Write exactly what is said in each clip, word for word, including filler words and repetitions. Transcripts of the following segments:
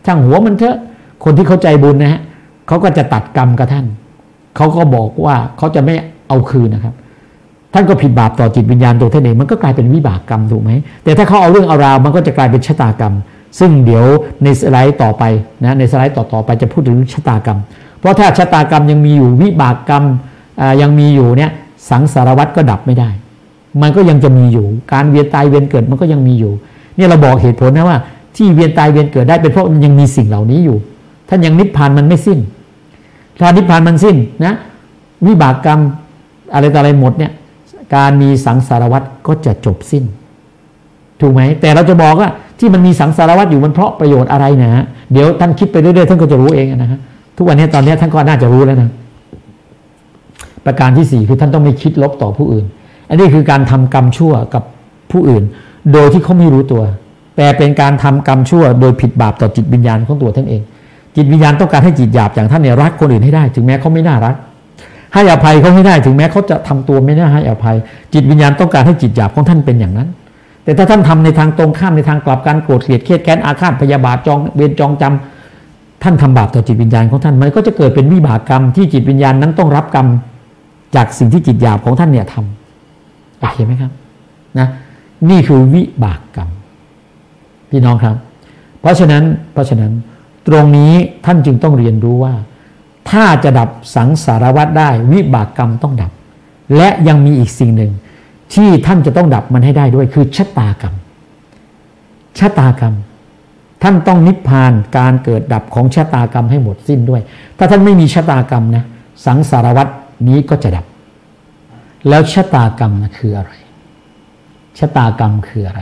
ช่างหัวมันเถอะคนที่เข้าใจบุญนะฮะเขาก็จะตัดกรรมกับท่านเขาก็บอกว่าเขาจะไม่เอาคืนนะครับท่านก็ผิดบาปต่อจิตวิญญาณตัวท่านเองมันก็กลายเป็นวิบากกรรมถูกไหมแต่ถ้าเขาเอาเรื่องเอาราวมันก็จะกลายเป็นชะตากรรมซึ่งเดี๋ยวในสไลด์ต่อไปนะในสไลด์ต่อๆไปจะพูดถึงชะตากรรมเพราะถ้าชะตากรรมยังมีอยู่วิบากกรรมยังมีอยู่เนี่ยสังสารวัฏก็ดับไม่ได้มันก็ยังจะมีอยู่การเวียนตายเวียนเกิดมันก็ยังมีอยู่นี่เราบอกเหตุผลนะว่าที่เวียนตายเวียนเกิดได้เป็นเพราะมันยังมีสิ่งเหล่านี้อยู่ท่านยังนิพพานมันไม่สิ้นถ้านิพพานมันสิ้นนะวิบากกรรมอะไรต่ออะไรหมดเนี่ยการมีสังสารวัฏก็จะจบสิ้นถูกไหมแต่เราจะบอกว่าที่มันมีสังสารวัฏอยู่มันเพราะประโยชน์อะไรนะฮะเดี๋ยวท่านคิดไปเรื่อยๆท่านก็จะรู้เองนะฮะทุกวันนี้ตอนนี้ท่านก็น่าจะรู้แล้วนะประการที่สี่คือท่านต้องไม่คิดลบต่อผู้อื่นอันนี้คือการทำกรรมชั่วกับผู้อื่นโดยที่เขาไม่รู้ตัวแต่เป็นการทำกรรมชั่วโดยผิดบาปต่อจิตวิญญาณของตัวท่านเองจิตวิญญาณต้องการให้จิตหยาบอย่างท่านเนี่ยรักคนอื่นให้ได้ถึงแม้เขาไม่น่ารักให้อภัยเขาให้ได้ถึงแม้เขาจะทำตัวไม่น่าให้อภัยจิตวิญญาณต้องการให้จิตหยาบของท่านเป็นอย่างนั้นแต่ถ้าท่านทำในทางตรงข้ามในทางกลับกันโกรธเกลียดเครียดแค้นอาฆาตพยาบาทจองเวรจองจำท่านทำบาปต่อจิตวิญญาณของท่านมันก็จะเกิดเป็นวิบากกรรมที่จิตวิญญาณนั้นต้องรับกรรมจากสิ่งที่จิตหยาบของท่านเนี่ยทำโอเคไหมครับนะนี่คือวิบากกรรมพี่น้องครับเพราะฉะนั้นเพราะฉะนั้นตรงนี้ท่านจึงต้องเรียนรู้ว่าถ้าจะดับสังสารวัฏได้วิบากกรรมต้องดับและยังมีอีกสิ่งหนึ่งที่ท่านจะต้องดับมันให้ได้ด้วยคือชะตากรรมชะตากรรมท่านต้องนิพพานการเกิดดับของชะตากรรมให้หมดสิ้นด้วยถ้าท่านไม่มีชะตากรรมนะสังสารวัฏนี้ก็จะดับแล้วชะตากรรมนะคืออะไรชะตากรรมคืออะไร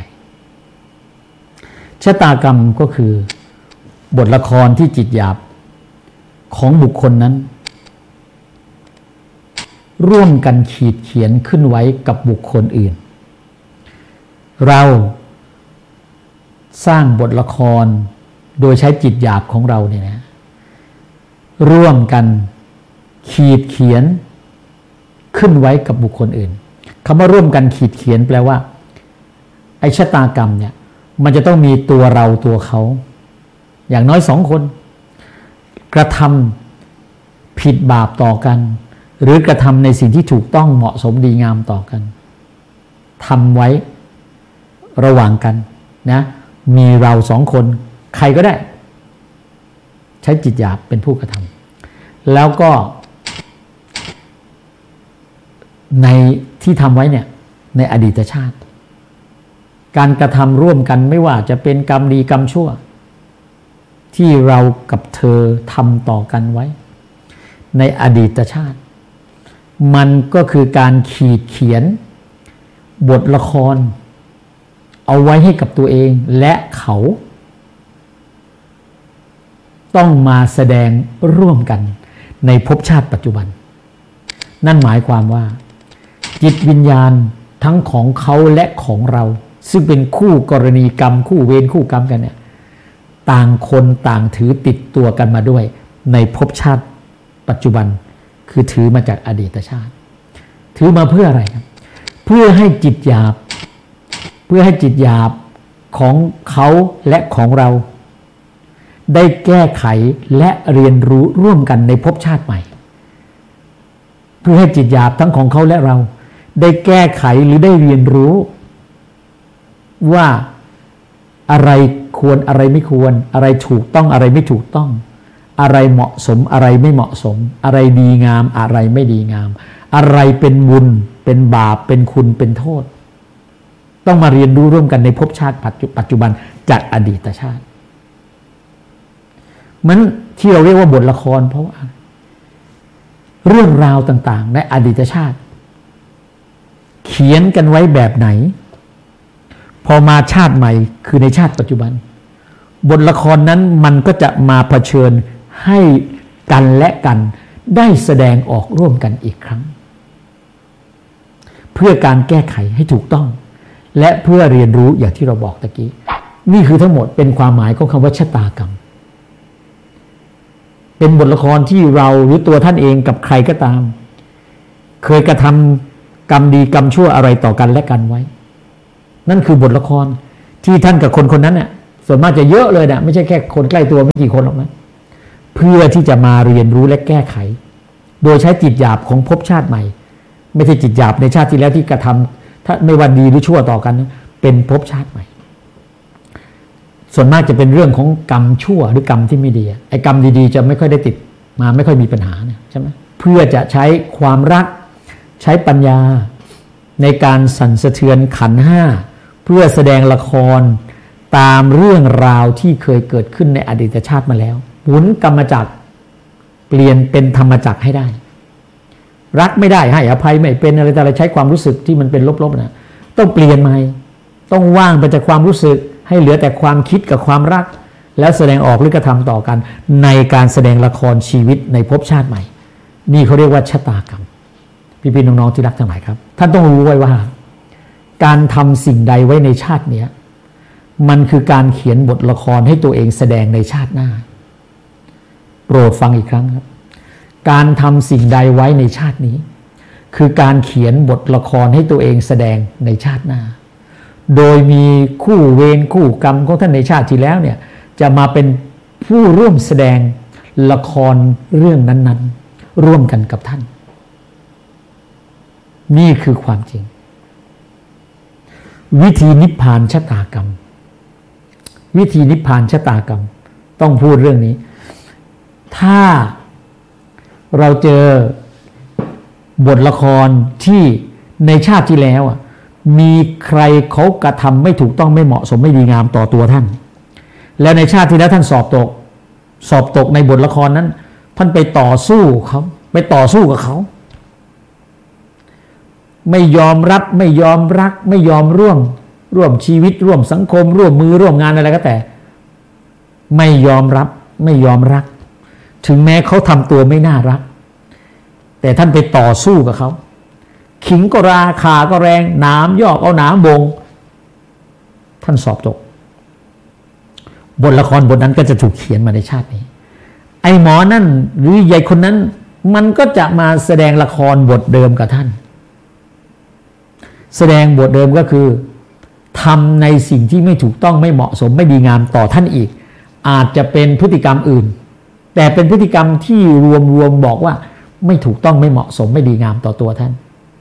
ชะตากรรมก็คือบทละครที่จิตหยาบของบุคคลนั้นร่วมกันขีดเขียนขึ้นไว้กับบุคคลอื่นเราสร้างบทละครโดยใช้จิตหยาบของเราเนี่ยนะร่วมกันขีดเขียนขึ้นไว้กับบุคคลอื่นคำว่าร่วมกันขีดเขียนแปลว่าไอ้ชะตากรรมเนี่ยมันจะต้องมีตัวเราตัวเขาอย่างน้อยสองคนกระทำผิดบาปต่อกันหรือกระทำในสิ่งที่ถูกต้องเหมาะสมดีงามต่อกันทำไว้ระหว่างกันนะมีเราสองคนใครก็ได้ใช้จิตหยาบเป็นผู้กระทำแล้วก็ในที่ทำไว้เนี่ยในอดีตชาติการกระทำร่วมกันไม่ว่าจะเป็นกรรมดีกรรมชั่วที่เรากับเธอทำต่อกันไว้ในอดีตชาติมันก็คือการขีดเขียนบทละครเอาไว้ให้กับตัวเองและเขาต้องมาแสดงร่วมกันในภพชาติปัจจุบันนั่นหมายความว่าจิตวิญญาณทั้งของเขาและของเราซึ่งเป็นคู่กรณีกรรมคู่เวรคู่กรรมกันเนี่ยต่างคนต่างถือติดตัวกันมาด้วยในภพชาติปัจจุบันคือถือมาจากอดีตชาติถือมาเพื่ออะไรครับเพื่อให้จิตหยาบเพื่อให้จิตหยาบของเขาและของเราได้แก้ไขและเรียนรู้ร่วมกันในภพชาติใหม่เพื่อให้จิตหยาบทั้งของเขาและเราได้แก้ไขหรือได้เรียนรู้ว่าอะไรควรอะไรไม่ควรอะไรถูกต้องอะไรไม่ถูกต้องอะไรเหมาะสมอะไรไม่เหมาะสมอะไรดีงามอะไรไม่ดีงามอะไรเป็นบุญเป็นบาปเป็นคุณเป็นโทษต้องมาเรียนรู้ร่วมกันในภพชาติปัจจุบันจากอดีตชาติมันที่เราเรียกว่าบทละครเพราะว่าเรื่องราวต่างๆในอดีตชาติเขียนกันไว้แบบไหนพอมาชาติใหม่คือในชาติปัจจุบันบทละครนั้นมันก็จะมาเผชิญให้กันและกันได้แสดงออกร่วมกันอีกครั้งเพื่อการแก้ไขให้ถูกต้องและเพื่อเรียนรู้อย่างที่เราบอกตะกี้นี่คือทั้งหมดเป็นความหมายของคำว่าชะตากรรมเป็นบทละครที่เราหรือตัวท่านเองกับใครก็ตามเคยกระทำกรรมดีกรรมชั่วอะไรต่อกันและกันไว้นั่นคือบทละครที่ท่านกับคนคนนั้นเนี่ยส่วนมากจะเยอะเลยนะไม่ใช่แค่คนใกล้ตัวไม่กี่คนหรอกนะเพื่อที่จะมาเรียนรู้และแก้ไขโดยใช้จิตหยาบของภพชาติใหม่ไม่ใช่จิตหยาบในชาติที่แล้วที่กระทำถ้าไม่ว่าดีหรือชั่วต่อกันเป็นภพชาติใหม่ส่วนมากจะเป็นเรื่องของกรรมชั่วหรือกรรมที่ไม่ดีไอ้กรรมดีๆจะไม่ค่อยได้ติดมาไม่ค่อยมีปัญหาเนี่ยใช่ไหมเพื่อจะใช้ความรักใช้ปัญญาในการสั่นสะเทือนขันธ์ห้าเพื่อแสดงละครตามเรื่องราวที่เคยเกิดขึ้นในอดีตชาติมาแล้วหมุนกรรมจักรเปลี่ยนเป็นธรรมจักรให้ได้รักไม่ได้ให้อภัยไม่เป็นอะไรแต่อะไรใช้ความรู้สึกที่มันเป็นลบๆนะต้องเปลี่ยนใหม่ต้องว่างไปจากความรู้สึกให้เหลือแต่ความคิดกับความรักแล้วแสดงออกหรือกระทำต่อกันในการแสดงละครชีวิตในภพชาติใหม่นี่เขาเรียกว่าชะตากรรมพี่ๆน้องๆที่รักทั้งหลายครับท่านต้องรู้ไว้ว่าการทำสิ่งใดไว้ในชาตินี้มันคือการเขียนบทละครให้ตัวเองแสดงในชาติหน้าโปรดฟังอีกครั้งครับการทำสิ่งใดไว้ในชาตินี้คือการเขียนบทละครให้ตัวเองแสดงในชาติหน้าโดยมีคู่เวรคู่กรรมของท่านในชาติที่แล้วเนี่ยจะมาเป็นผู้ร่วมแสดงละครเรื่องนั้นๆร่วมกันกับท่านนี่คือความจริงวิธีนิพพานชะตากรรมวิธีนิพพานชะตากรรมต้องพูดเรื่องนี้ถ้าเราเจอบทละครที่ในชาติที่แล้วมีใครเขากระทำไม่ถูกต้องไม่เหมาะสมไม่ดีงามต่อตัวท่านแล้วในชาติที่แล้วท่านสอบตกสอบตกในบทละครนั้นท่านไปต่อสู้เขาไปต่อสู้กับเขาไม่ยอมรับไม่ยอมรักไม่ยอมร่วมร่วมชีวิตร่วมสังคมร่วมมือร่วมงานอะไรก็แต่ไม่ยอมรับไม่ยอมรักถึงแม้เขาทำตัวไม่น่ารักแต่ท่านไปต่อสู้กับเขาขิงก็ราขาก็แรงหนามยอกเอาหนามบงท่านสอบตกบทละครบทนั้นก็จะถูกเขียนมาในชาตินี้ไอ้หมอนั่นหรือยายคนนั้นมันก็จะมาแสดงละครบทเดิมกับท่านแสดงบทเดิมก็คือทำในสิ่งที่ไม่ถูกต้องไม่เหมาะสมไม่ดีงามต่อท่านอีกอาจจะเป็นพฤติกรรมอื่นแต่เป็นพฤติกรรมที่รวมๆบอกว่าไม่ถูกต้องไม่เหมาะสมไม่ดีงามต่อตัวท่าน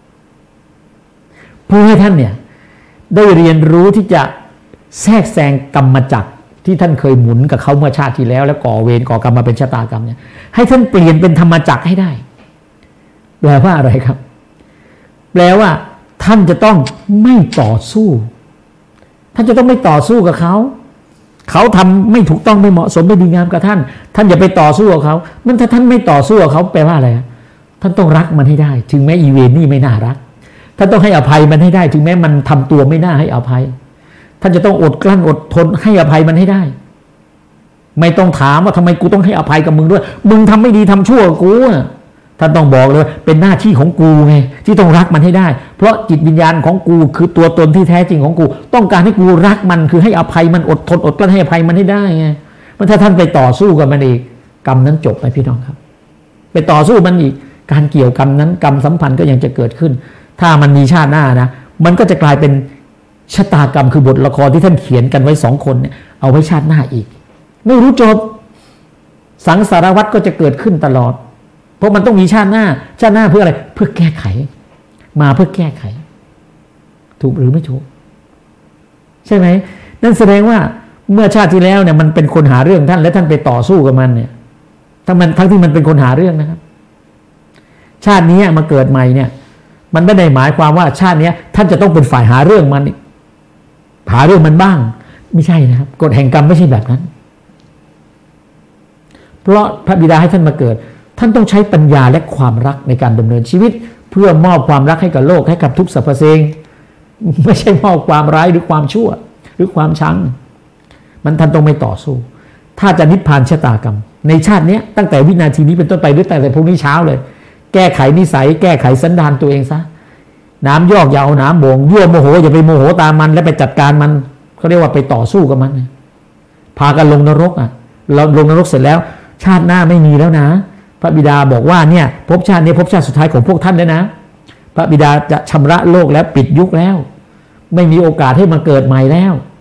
เพื่อให้ท่านเนี่ยได้เรียนรู้ที่จะแทรกแซงกรรมจักรที่ท่านเคยหมุนกับเขาเมื่อชาติที่แล้วแล้วก่อเวรก่อกรรมมาเป็นชะตากรรมเนี่ยให้ท่านเปลี่ยนเป็นธรรมจักรให้ได้แปลว่าอะไรครับแปลว่าท่านจะต้องไม่ต่อสู้ท่านจะต้องไม่ต่อสู้กับเขาเขาทำไม่ถูกต้องไม่เหมาะสมไม่ดีงามกับท่านท่านอย่าไปต่อสู้กับเขามันถ้าท่านไม่ต่อสู้กับเขาแปลว่าอะไรท่านต้องรักมันให้ได้ถึงแม้อีเวนนี่ไม่น่ารักท่านต้องให้อภัยมันให้ได้ถึงแม้มันทำตัวไม่น่าให้อภัยท่านจะต้องอดกลั้นอดทนให้อภัยมันให้ได้ไม่ต้องถามว่าทำไมกูต้องให้อภัยกับมึงด้วยมึงทำไม่ดีทำชั่วกูท่านต้องบอกเลยเป็นหน้าที่ของกูไงที่ต้องรักมันให้ได้เพราะจิตวิญญาณของกูคือตัวตนที่แท้จริงของกูต้องการให้กูรักมันคือให้อภัยมันอดทนอดกลั้นให้อภัยมันให้ได้ไงมันถ้าท่านไปต่อสู้กับมันอีกกรรมนั้นจบไหมพี่น้องครับไปต่อสู้มันอีกการเกี่ยวกรรมนั้นกรรมสัมพันธ์ก็ยังจะเกิดขึ้นถ้ามันมีชาติหน้านะมันก็จะกลายเป็นชะตากรรมคือบทละครที่ท่านเขียนกันไว้สองคนเนี่ยเอาไว้ชาติหน้าอีกไม่รู้จบสังสารวัฏก็จะเกิดขึ้นตลอดเพราะมันต้องมีชาติหน้าชาติหน้าเพื่ออะไรเพื่อแก้ไขมาเพื่อแก้ไขถูกหรือไม่ถูกใช่ไหมนั่นแสดงว่าเมื่อชาติที่แล้วเนี่ยมันเป็นคนหาเรื่องท่านและท่านไปต่อสู้กับมันเนี่ยทั้งมันทั้งที่มันเป็นคนหาเรื่องนะครับชาตินี้มาเกิดใหม่เนี่ยมันไม่ได้หมายความว่าชาตินี้ท่านจะต้องเป็นฝ่ายหาเรื่องมันหาเรื่องมันบ้างไม่ใช่นะครับกฎแห่งกรรมไม่ใช่แบบนั้นเพราะพระบิดาให้ท่านมาเกิดท่านต้องใช้ปัญญาและความรักในการดำเนินชีวิตเพื่อมอบความรักให้กับโลกให้กับทุกสรรพสิ่งไม่ใช่มอบความร้ายหรือความชั่วหรือความชังมันท่านต้องไม่ต่อสู้ถ้าจะนิพพานชะตากรรมในชาตินี้ตั้งแต่วินาทีนี้เป็นต้นไปหรือตั้งแต่พรุ่งนี้เช้าเลยแก้ไขนิสัยแก้ไขสันดานตัวเองซะน้ำยอกอย่าเอาน้ำโบงยั่วโมโหอย่าไปโมโหตามมันและไปจัดการมันเขาเรียกว่าไปต่อสู้กับมันพากันลงนรกอ่ะเราลงนรกเสร็จแล้วชาติหน้าไม่มีแล้วนะพระบิดาบอกว่าเนี่ยภพชาตินี้ภพชาติสุดท้ายของพวกท่านเลยนะพระบิดาจะชำระโลกแล้วปิดยุคแล้วไม่มีโอกาสให้มาเกิดใหม่แล้ว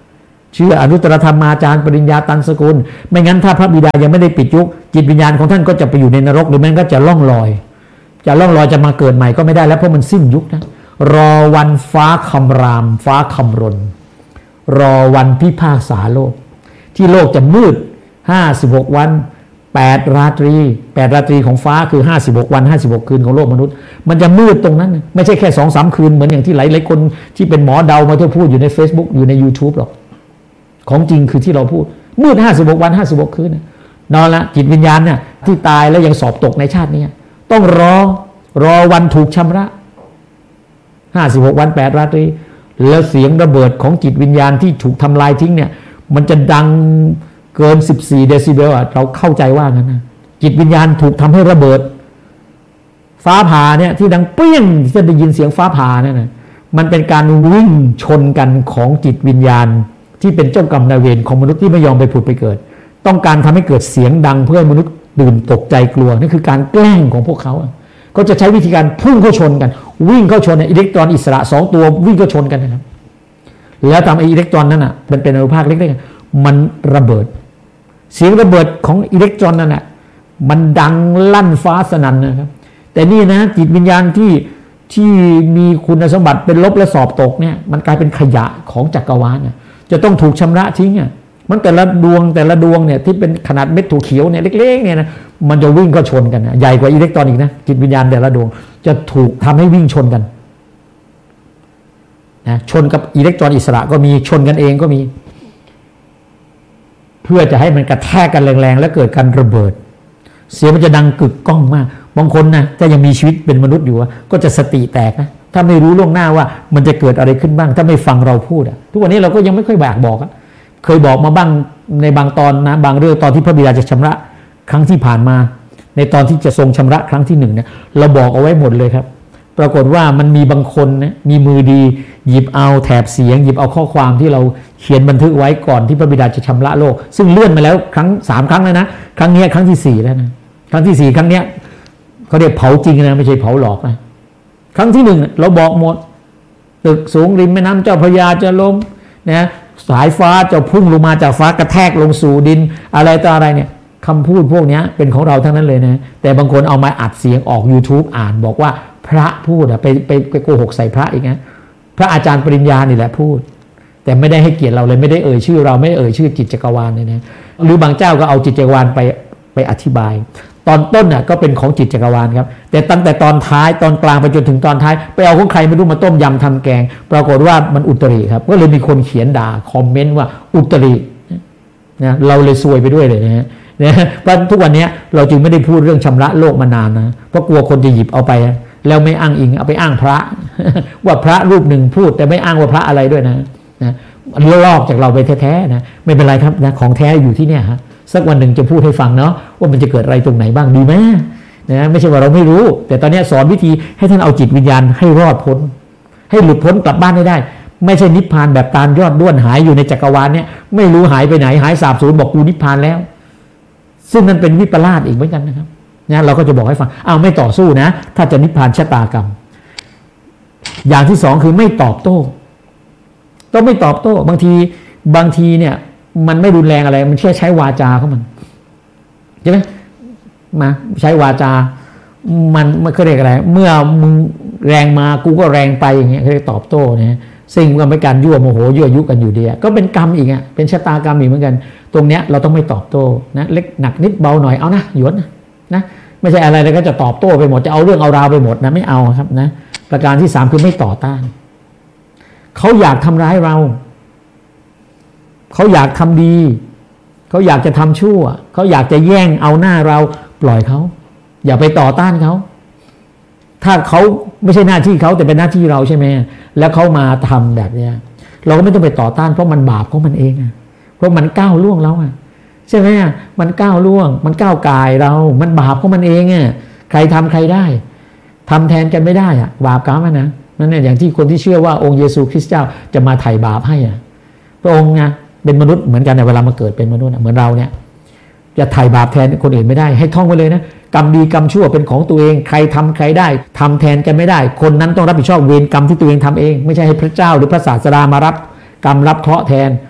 เชื่ออนุตตรธรรมาจารย์ปริญญาตันสกุลไม่งั้นถ้าพระบิดายังไม่ได้ปิดยุคจิตวิญญาณของท่านก็จะไปอยู่ในนรกหรือแม้ก็จะล่องลอยจะล่องลอยจะมาเกิดใหม่ก็ไม่ได้แล้วเพราะมันสิ้นยุคนะรอวันฟ้าคำรามฟ้าคำรนรอวันพิพากษาโลกที่โลกจะมืดห้าสิบหกวันแปดราตรีแปดราตรีของฟ้าคือห้าสิบหกวันห้าสิบหกคืนของโลกมนุษย์มันจะมืดตรงนั้นไม่ใช่แค่ สองสาม คืนเหมือนอย่างที่หลายๆคนที่เป็นหมอเดามาเที่ยวพูดอยู่ใน Facebook อยู่ใน YouTube หรอกของจริงคือที่เราพูดมืดห้าสิบหกวันห้าสิบหกคืนนอนละจิตวิญญาณเนี่ยที่ตายแล้วยังสอบตกในชาตินี้ต้องรอรอวันถูกชำระห้าสิบหกวันแปดราตรีแล้วเสียงระเบิดของจิตวิญญาณที่ถูกทำลายทิ้งเนี่ยมันจะดังเกินสิบสี่เดซิเบลอ่ะเราเข้าใจว่างั้นนะจิตวิญญาณถูกทำให้ระเบิดฟ้าผ่าเนี่ยที่ดังเปี้ยงที่จะได้ยินเสียงฟ้าผ่าเนี่ยนะมันเป็นการวิ่งชนกันของจิตวิญญาณที่เป็นเจ้ากรรมนายเวรของมนุษย์ที่ไม่ยอมไปผุดไปเกิดต้องการทำให้เกิดเสียงดังเพื่อให้มนุษย์ตื่นตกใจกลัวนี่คือการแกล้งของพวกเขาก็จะใช้วิธีการพุ่งเข้าชนกันวิ่งเข้าชนอิเล็กตรอนอิสระสองตัววิ่งเข้าชนกันนะครับแล้วทำไอ้อิเล็กตรอนนั้นอ่ะมันเป็นอนุภาคเล็กๆมันระเบิดเสียงระเบิดของอิเล็กตรอนนั่นแหละมันดังลั่นฟ้าสนั่นนะครับแต่นี่นะจิตวิญญาณที่ที่มีคุณสมบัติเป็นลบและสอบตกเนี่ยมันกลายเป็นขยะของจักรวาลน่ะจะต้องถูกชำระทิ้งอ่ะมันแต่ละดวงแต่ละดวงเนี่ยที่เป็นขนาดเม็ดถั่วเขียวเนี่ยเล็กๆเนี่ยนะมันจะวิ่งเข้าชนกันนะใหญ่กว่าอิเล็กตรอนอีกนะจิตวิญญาณแต่ละดวงจะถูกทำให้วิ่งชนกันนะชนกับอิเล็กตรอนอิสระก็มีชนกันเองก็มีเพื่อจะให้มันกระแทกกันแรงๆแล้วเกิดการระเบิดเสียงมันจะดังกึกก้องมากบางคนนะถ้ายังมีชีวิตเป็นมนุษย์อยู่ก็จะสติแตกนะถ้าไม่รู้ล่วงหน้าว่ามันจะเกิดอะไรขึ้นบ้างถ้าไม่ฟังเราพูดอะทุกวันนี้เราก็ยังไม่ค่อยบอกบอกอะเคยบอกมาบ้างในบางตอนนะบางเรื่องตอนที่พระบิดาจะชำระครั้งที่ผ่านมาในตอนที่จะทรงชำระครั้งที่หนึ่งเนี่ยเราบอกเอาไว้หมดเลยครับปรากฏว่ามันมีบางคนนะมีมือดีหยิบเอาแถบเสียงหยิบเอาข้อความที่เราเขียนบันทึกไว้ก่อนที่พระบิดาจะชำระโลกซึ่งเลื่อนมาแล้วครั้งสามครั้งแล้วนะครั้งนี้ครั้งที่สี่แล้วนะครั้งที่สี่ครั้งเนี้ยเขาเรียกเผาจริงนะไม่ใช่เผาหลอกนะครั้งที่หนึ่งเราบอกหมดตึกสูงริมแม่น้ำเจ้าพระยาจะล้มนะสายฟ้าจะพุ่งลงมาจากฟ้ากระแทกลงสู่ดินอะไรต่ออะไรเนี่ยคำพูดพวกนี้เป็นของเราทั้งนั้นเลยนะแต่บางคนเอามาอัดเสียงออก YouTube อ่านบอกว่าพระพูดอะไปไปไปโกหกใส่พระอีกนะพระอาจารย์ปริญญานี่แหละพูดแต่ไม่ได้ให้เกียรติเราเลยไม่ได้เอ่ยชื่อเราไม่เอ่ยชื่อจิตจักรวาลเลยนะหรือบางเจ้าก็เอาจิตจักรวาลไปไปอธิบายตอนต้นน่ะก็เป็นของจิตจักรวาลครับแต่ตั้งแต่ตอนท้ายตอนกลางไปจนถึงตอนท้ายไปเอาของใครไม่รู้มาต้มยำทำแกงปรากฏว่ามันอุตริครับก็เลยมีคนเขียนด่าคอมเมนต์ว่าอุตรินะเราเลยซวยไปด้วยเลยนะฮะเพราะทุกวันนี้เราจึงไม่ได้พูดเรื่องชำระโลกมานานนะเพราะกลัวคนจะหยิบเอาไปแล้วไม่อ้างอิงเอาไปอ้างพระว่าพระรูปหนึ่งพูดแต่ไม่อ้างว่าพระอะไรด้วยนะนะลอกจากเราไปแท้ๆนะไม่เป็นไรครับนะของแท้อยู่ที่เนี่ยฮะสักวันหนึ่งจะพูดให้ฟังเนาะว่ามันจะเกิดอะไรตรงไหนบ้างดีไหมนะไม่ใช่ว่าเราไม่รู้แต่ตอนนี้สอนวิธีให้ท่านเอาจิตวิญญาณให้รอดพ้นให้หลุดพ้นกลับบ้านได้ได้ไม่ใช่นิพพานแบบตาลยอดด้วนหายอยู่ในจักรวาลเนี่ยไม่รู้หายไปไหนหายสาบสูญบอกกูนิพพานแล้วซึ่งนั่นเป็นวิปลาสอีกเหมือนกันนะครับนะเราก็จะบอกให้ฟังเอาไม่ต่อสู้นะถ้าจะนิพพานชะตากรรมอย่างที่สองคือไม่ตอบโต้ต้องไม่ตอบโต้บางทีบางทีเนี่ยมันไม่รุนแรงอะไรมันแค่ใช้วาจาของมันใช่ไหมมาใช้วาจามันมันเขาเรียกอะไรเมื่อมึงแรงมากูก็แรงไปอย่างเงี้ยเขาเรียกตอบโต้เนี่ยสิ่งมันเป็นการยั่วโมโหยั่วยุกันอยู่ดีก็เป็นกรรมอีกอ่ะเป็นชะตากรรมอีกเหมือนกันตรงเนี้ยเราต้องไม่ตอบโต้นะเล็กหนักนิดเบาหน่อยเอานะหยวนนะไม่ใช่อะไรเลยก็จะตอบโต้ไปหมดจะเอาเรื่องเอาราวไปหมดนะไม่เอาครับนะประการที่สามคือไม่ต่อต้านเขาอยากทำร้ายเราเขาอยากทำดีเขาอยากจะทำชั่วเขาอยากจะแย่งเอาหน้าเราปล่อยเขาอย่าไปต่อต้านเขาถ้าเขาไม่ใช่หน้าที่เขาแต่เป็นหน้าที่เราใช่ไหมแล้วเขามาทำแบบเนี้ยเราก็ไม่ต้องไปต่อต้านเพราะมันบาปของมันเองอ่ะเพราะมันก้าวล่วงเราอ่ะใช่ไหมมันก้าวล่วงมันก้าวกายเรามันบาปของมันเองอ่ะใครทำใครได้ทำแทนกันไม่ได้อ่ะบาปกรรมนะนั่นเนี่ยอย่างที่คนที่เชื่อว่าองค์เยซูคริสต์เจ้าจะมาไถ่บาปให้อ่ะพระองค์ไงเป็นมนุษย์เหมือนกันในเวลามาเกิดเป็นมนุษย์เหมือนเราเนี่ยจะไถ่บาปแทนคนอื่นไม่ได้ให้ท่องไว้เลยนะกรรมดีกรรมชั่วเป็นของตัวเองใครทำใครได้ทำแทนกันไม่ได้คนนั้นต้องรับผิดชอบเวรกรรมที่ตัวเองทำเองไม่ใช่ให้พระเจ้าหรือพระศาสดามารับกรรมรับเคราะห์แทน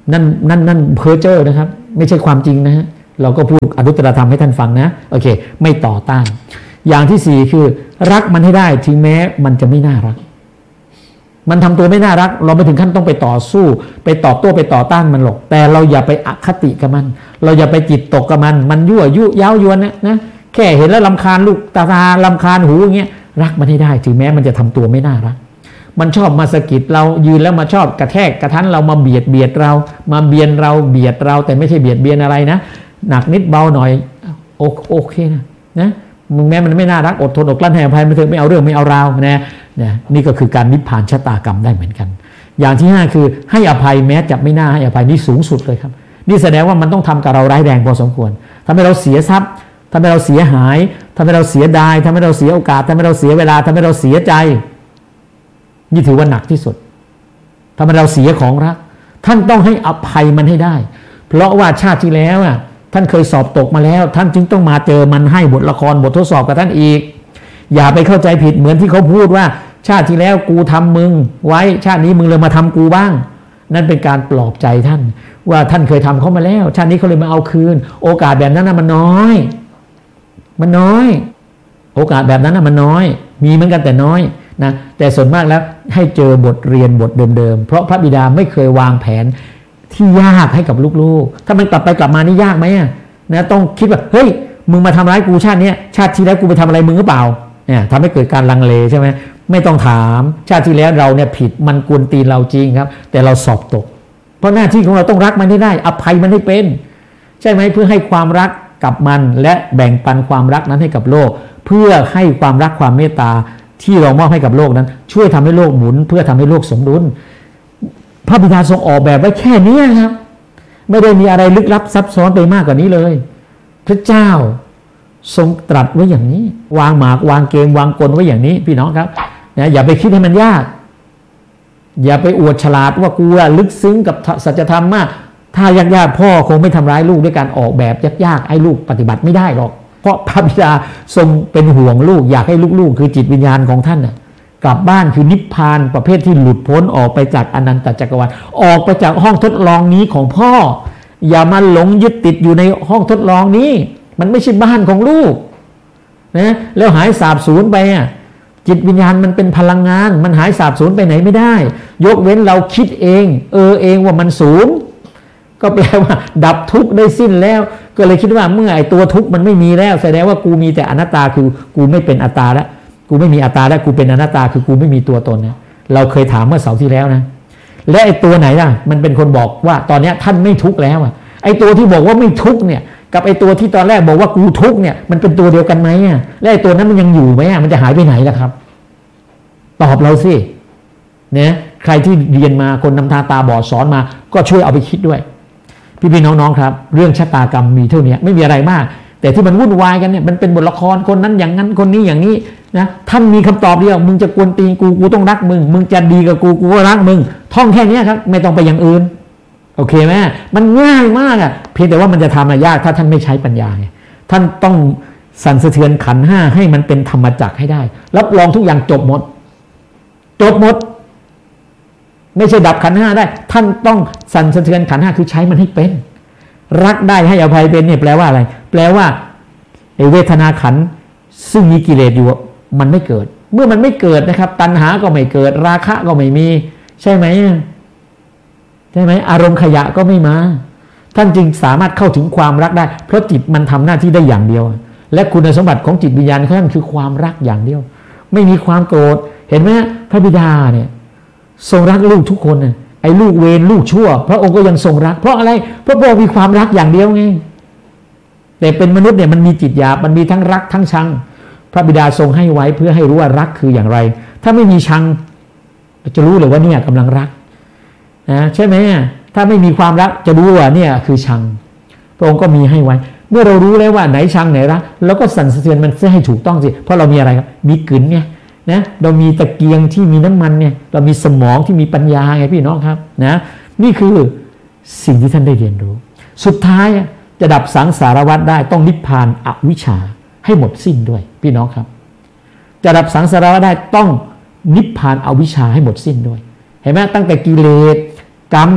นั่นนั่นนั่นเพ้อเจ้อนะครับไม่ใช่ความจริงนะฮะเราก็พูดอนุตตรธรรมให้ท่านฟังนะโอเคไม่ต่อต้านอย่างที่สี่คือรักมันให้ได้ถึงแม้มันจะไม่น่ารักมันทำตัวไม่น่ารักเราไม่ถึงขั้นต้องไปต่อสู้ไปตอบโต้ไปต่อต้านมันหรอกแต่เราอย่าไปอคติกับมันเราอย่าไปจิตตกกับมันมันยั่วยุเย้ายวนนะนะแค่เห็นแล้วรำคาญลูกตาตาลำคาญหูอย่างเงี้ยรักมันให้ได้ถึงแม้มันจะทำตัวไม่น่ารักมันชอบมาสะกิดเรายืนแล้วมาชอบกระแทกกระทันเรามาเบียดเบียดเรามาเบียนเราเบียดเราแต่ไม่ใช่เบียดเบียนอะไรนะหนักนิดเบาหน่อยโอโอเคนะนะมึงแม้มันไม่น่ารักอดทนอดกลั้นให้อภัยมันเถอะไม่เอาเรื่องไม่เอาราวนะนะนี่ก็คือการนิพพานชะตากรรมได้เหมือนกันอย่างที่ห้าคือให้อภัยแม้จะไม่น่าให้อภัยนี่สูงสุดเลยครับนี่แสดงว่ามันต้องทำกับเราร้ายแรงพอสมควรทำให้เราเสียทรัพย์ทำให้เราเสียหายทำให้เราเสียดายทำให้เราเสียโอกาสทำให้เราเสียเวลาทำให้เราเสียใจนี่ถือว่าหนักที่สุดทำให้เราเสียของรักท่านต้องให้อภัยมันให้ได้เพราะว่าชาติที่แล้วอ่ะท่านเคยสอบตกมาแล้วท่านจึงต้องมาเจอมันให้บทละครบททดสอบกับท่านอีกอย่าไปเข้าใจผิดเหมือนที่เขาพูดว่าชาติที่แล้วกูทำมึงไว้ชาตินี้มึงเลยมาทำกูบ้างนั่นเป็นการปลอบใจท่านว่าท่านเคยทำเขามาแล้วชาตินี้เขาเลยมาเอาคืนโอกาสแบบนั้นน่ะมันน้อยมันน้อยโอกาสแบบนั้นน่ะมันน้อยมีเหมือนกันแต่น้อยนะแต่ส่วนมากแล้วให้เจอบทเรียนบทเดิมๆเพราะพระบิดาไม่เคยวางแผนที่ยากให้กับลูกๆถ้ามันกลับไปกลับมานี่ยากไหมนะต้องคิดว่าเฮ้ยมึงมาทำร้ายกูชาตินี้ชาติที่แล้วกูไปทำอะไรมึงหรือเปล่าเนี่ยทำให้เกิดการลังเลใช่ไหมไม่ต้องถามชาติที่แล้วเราเนี่ยผิดมันกวนตีนเราจริงครับแต่เราสอบตกเพราะหน้าที่ของเราต้องรักมันให้ได้อภัยมันให้เป็นใช่ไหมเพื่อให้ความรักกับมันและแบ่งปันความรักนั้นให้กับโลกเพื่อให้ความรักความเมตตาที่เรามอบให้กับโลกนั้นช่วยทำให้โลกหมุนเพื่อทำให้โลกสมดุลพระบิดาทรงออกแบบไว้แค่นี้ครับไม่ได้มีอะไรลึกลับซับซ้อนไปมากกว่านี้เลยพระเจ้าทรงตรัสไว้อย่างนี้วางหมากวางเกมวางกลไว้อย่างนี้พี่น้องครับนะอย่าไปคิดให้มันยากอย่าไปอวดฉลาดว่ากูลึกซึ้งกับสัจธรรมมากถ้ายากๆพ่อคงไม่ทำร้ายลูกด้วยการออกแบบยากๆให้ลูกปฏิบัติไม่ได้หรอกเพราะพระบิดาทรงเป็นห่วงลูกอยากให้ลูกๆคือจิตวิญญาณของท่านน่ะกลับบ้านคือนิพพานประเภทที่หลุดพ้นออกไปจากอนันตจักรวาลออกไปจากห้องทดลองนี้ของพ่ออย่ามาหลงยึดติดอยู่ในห้องทดลองนี้มันไม่ใช่บ้านของลูกนะแล้วหายสาบสูญไปอ่ะจิตวิญญาณมันเป็นพลังงานมันหายสาบสูญไปไหนไม่ได้ยกเว้นเราคิดเองเออเองว่ามันสูญก็แปลว่าดับทุกข์ได้สิ้นแล้วก็เลยคิดว่าเมื่อไอ้ตัวทุกข์มันไม่มีแล้วแสดงว่ากูมีแต่อนัตตาคือกูไม่เป็นอัตตาแล้วกูไม่มีอัตตาแล้วกูเป็นอนัตตาคือกูไม่มีตัวตนนะเราเคยถามเมื่อเสาร์ที่แล้วนะและไอ้ตัวไหนล่ะมันเป็นคนบอกว่าตอนนี้ท่านไม่ทุกข์แล้วอ่ะไอ้ตัวที่บอกว่าไม่ทุกข์เนี่ยกับไอ้ตัวที่ตอนแรกบอกว่ากูทุกข์เนี่ยมันเป็นตัวเดียวกันไหมอ่ะและไอ้ตัวนั้นมันยังอยู่ไหมอ่ะมันจะหายไปไหนล่ะครับตอบเราสิเนี่ยใครที่เรียนมาคนนำทางตาบอดสอนมาก็ช่วยเอาไปคิดด้วยพี่พี่น้องๆครับเรื่องชะตากรรมมีเท่านี้ไม่มีอะไรมากแต่ที่มันวุ่นวายกันเนี่ยมันเป็นบทละครคนนั้นอย่างนั้นคนนี้อย่างนี้นะท่านมีคำตอบเดียวมึงจะกวนตีนกูกูต้องรักมึงมึงจะดีกับกูกูก็รักมึงท่องแค่นี้ครับไม่ต้องไปอย่างอื่นโอเคไหมมันง่ายมากอ่ะเพียงแต่ว่ามันจะทำอะยากถ้าท่านไม่ใช้ปัญญาท่านต้องสั่นสะเทือนขันธ์ห้าให้มันเป็นธรรมจักรให้ได้รับรองทุกอย่างจบหมดจบหมดไม่ใช่ดับขันธ์ห้าได้ท่านต้องสั่นสะเทือนขันธ์ห้าคือใช้มันให้เป็นรักได้ให้อภัยเป็นเนี่ยแปลว่าอะไรแปลว่าไอ้เวทนาขันธ์ซึ่งมีกิเลสอยู่มันไม่เกิดเมื่อมันไม่เกิดนะครับตัณหาก็ไม่เกิดราคะก็ไม่มีใช่ไหมใช่ไหมอารมณ์ขยะก็ไม่มาท่านจึงสามารถเข้าถึงความรักได้เพราะจิตมันทำหน้าที่ได้อย่างเดียวและคุณสมบัติของจิตวิญญาณของท่านคือความรักอย่างเดียวไม่มีความโกรธเห็นไหมพระบิดาเนี่ยทรงรักลูกทุกคนน่ะไอ้ลูกเวรลูกชั่วพระองค์ก็ยังทรงรักเพราะอะไรเพราะพระองค์มีความรักอย่างเดียวไงแต่เป็นมนุษย์เนี่ยมันมีจิตหยาบมันมีทั้งรักทั้งชังพระบิดาทรงให้ไว้เพื่อให้รู้ว่ารักคืออย่างไรถ้าไม่มีชังจะรู้เลยว่าเนี่ยกำลังรักนะใช่ไหมถ้าไม่มีความรักจะรู้ว่าเนี่ยคือชังพระองค์ก็มีให้ไว้เมื่อเรารู้แล้วว่าไหนชังไหนรักเราก็สั่นสะเทือนมันให้ถูกต้องสิเพราะเรามีอะไรครับมีกลืนไงนะเรามีตะเกียงที่มีน้ำมันเนี่ยเรามีสมองที่มีปัญญาไงพี่น้องครับนะนี่คือสิ่งที่ท่านได้เรียนรู้สุดท้ายจะดับสังสารวัฏได้ต้องนิพพานอวิชชาให้หมดสิ้นด้วยพี่น้องครับจะดับสังสารวัฏได้ต้องนิพพานอวิชชาให้หมดสิ้นด้วยเห็นไหมตั้งแต่กิเลสกรรม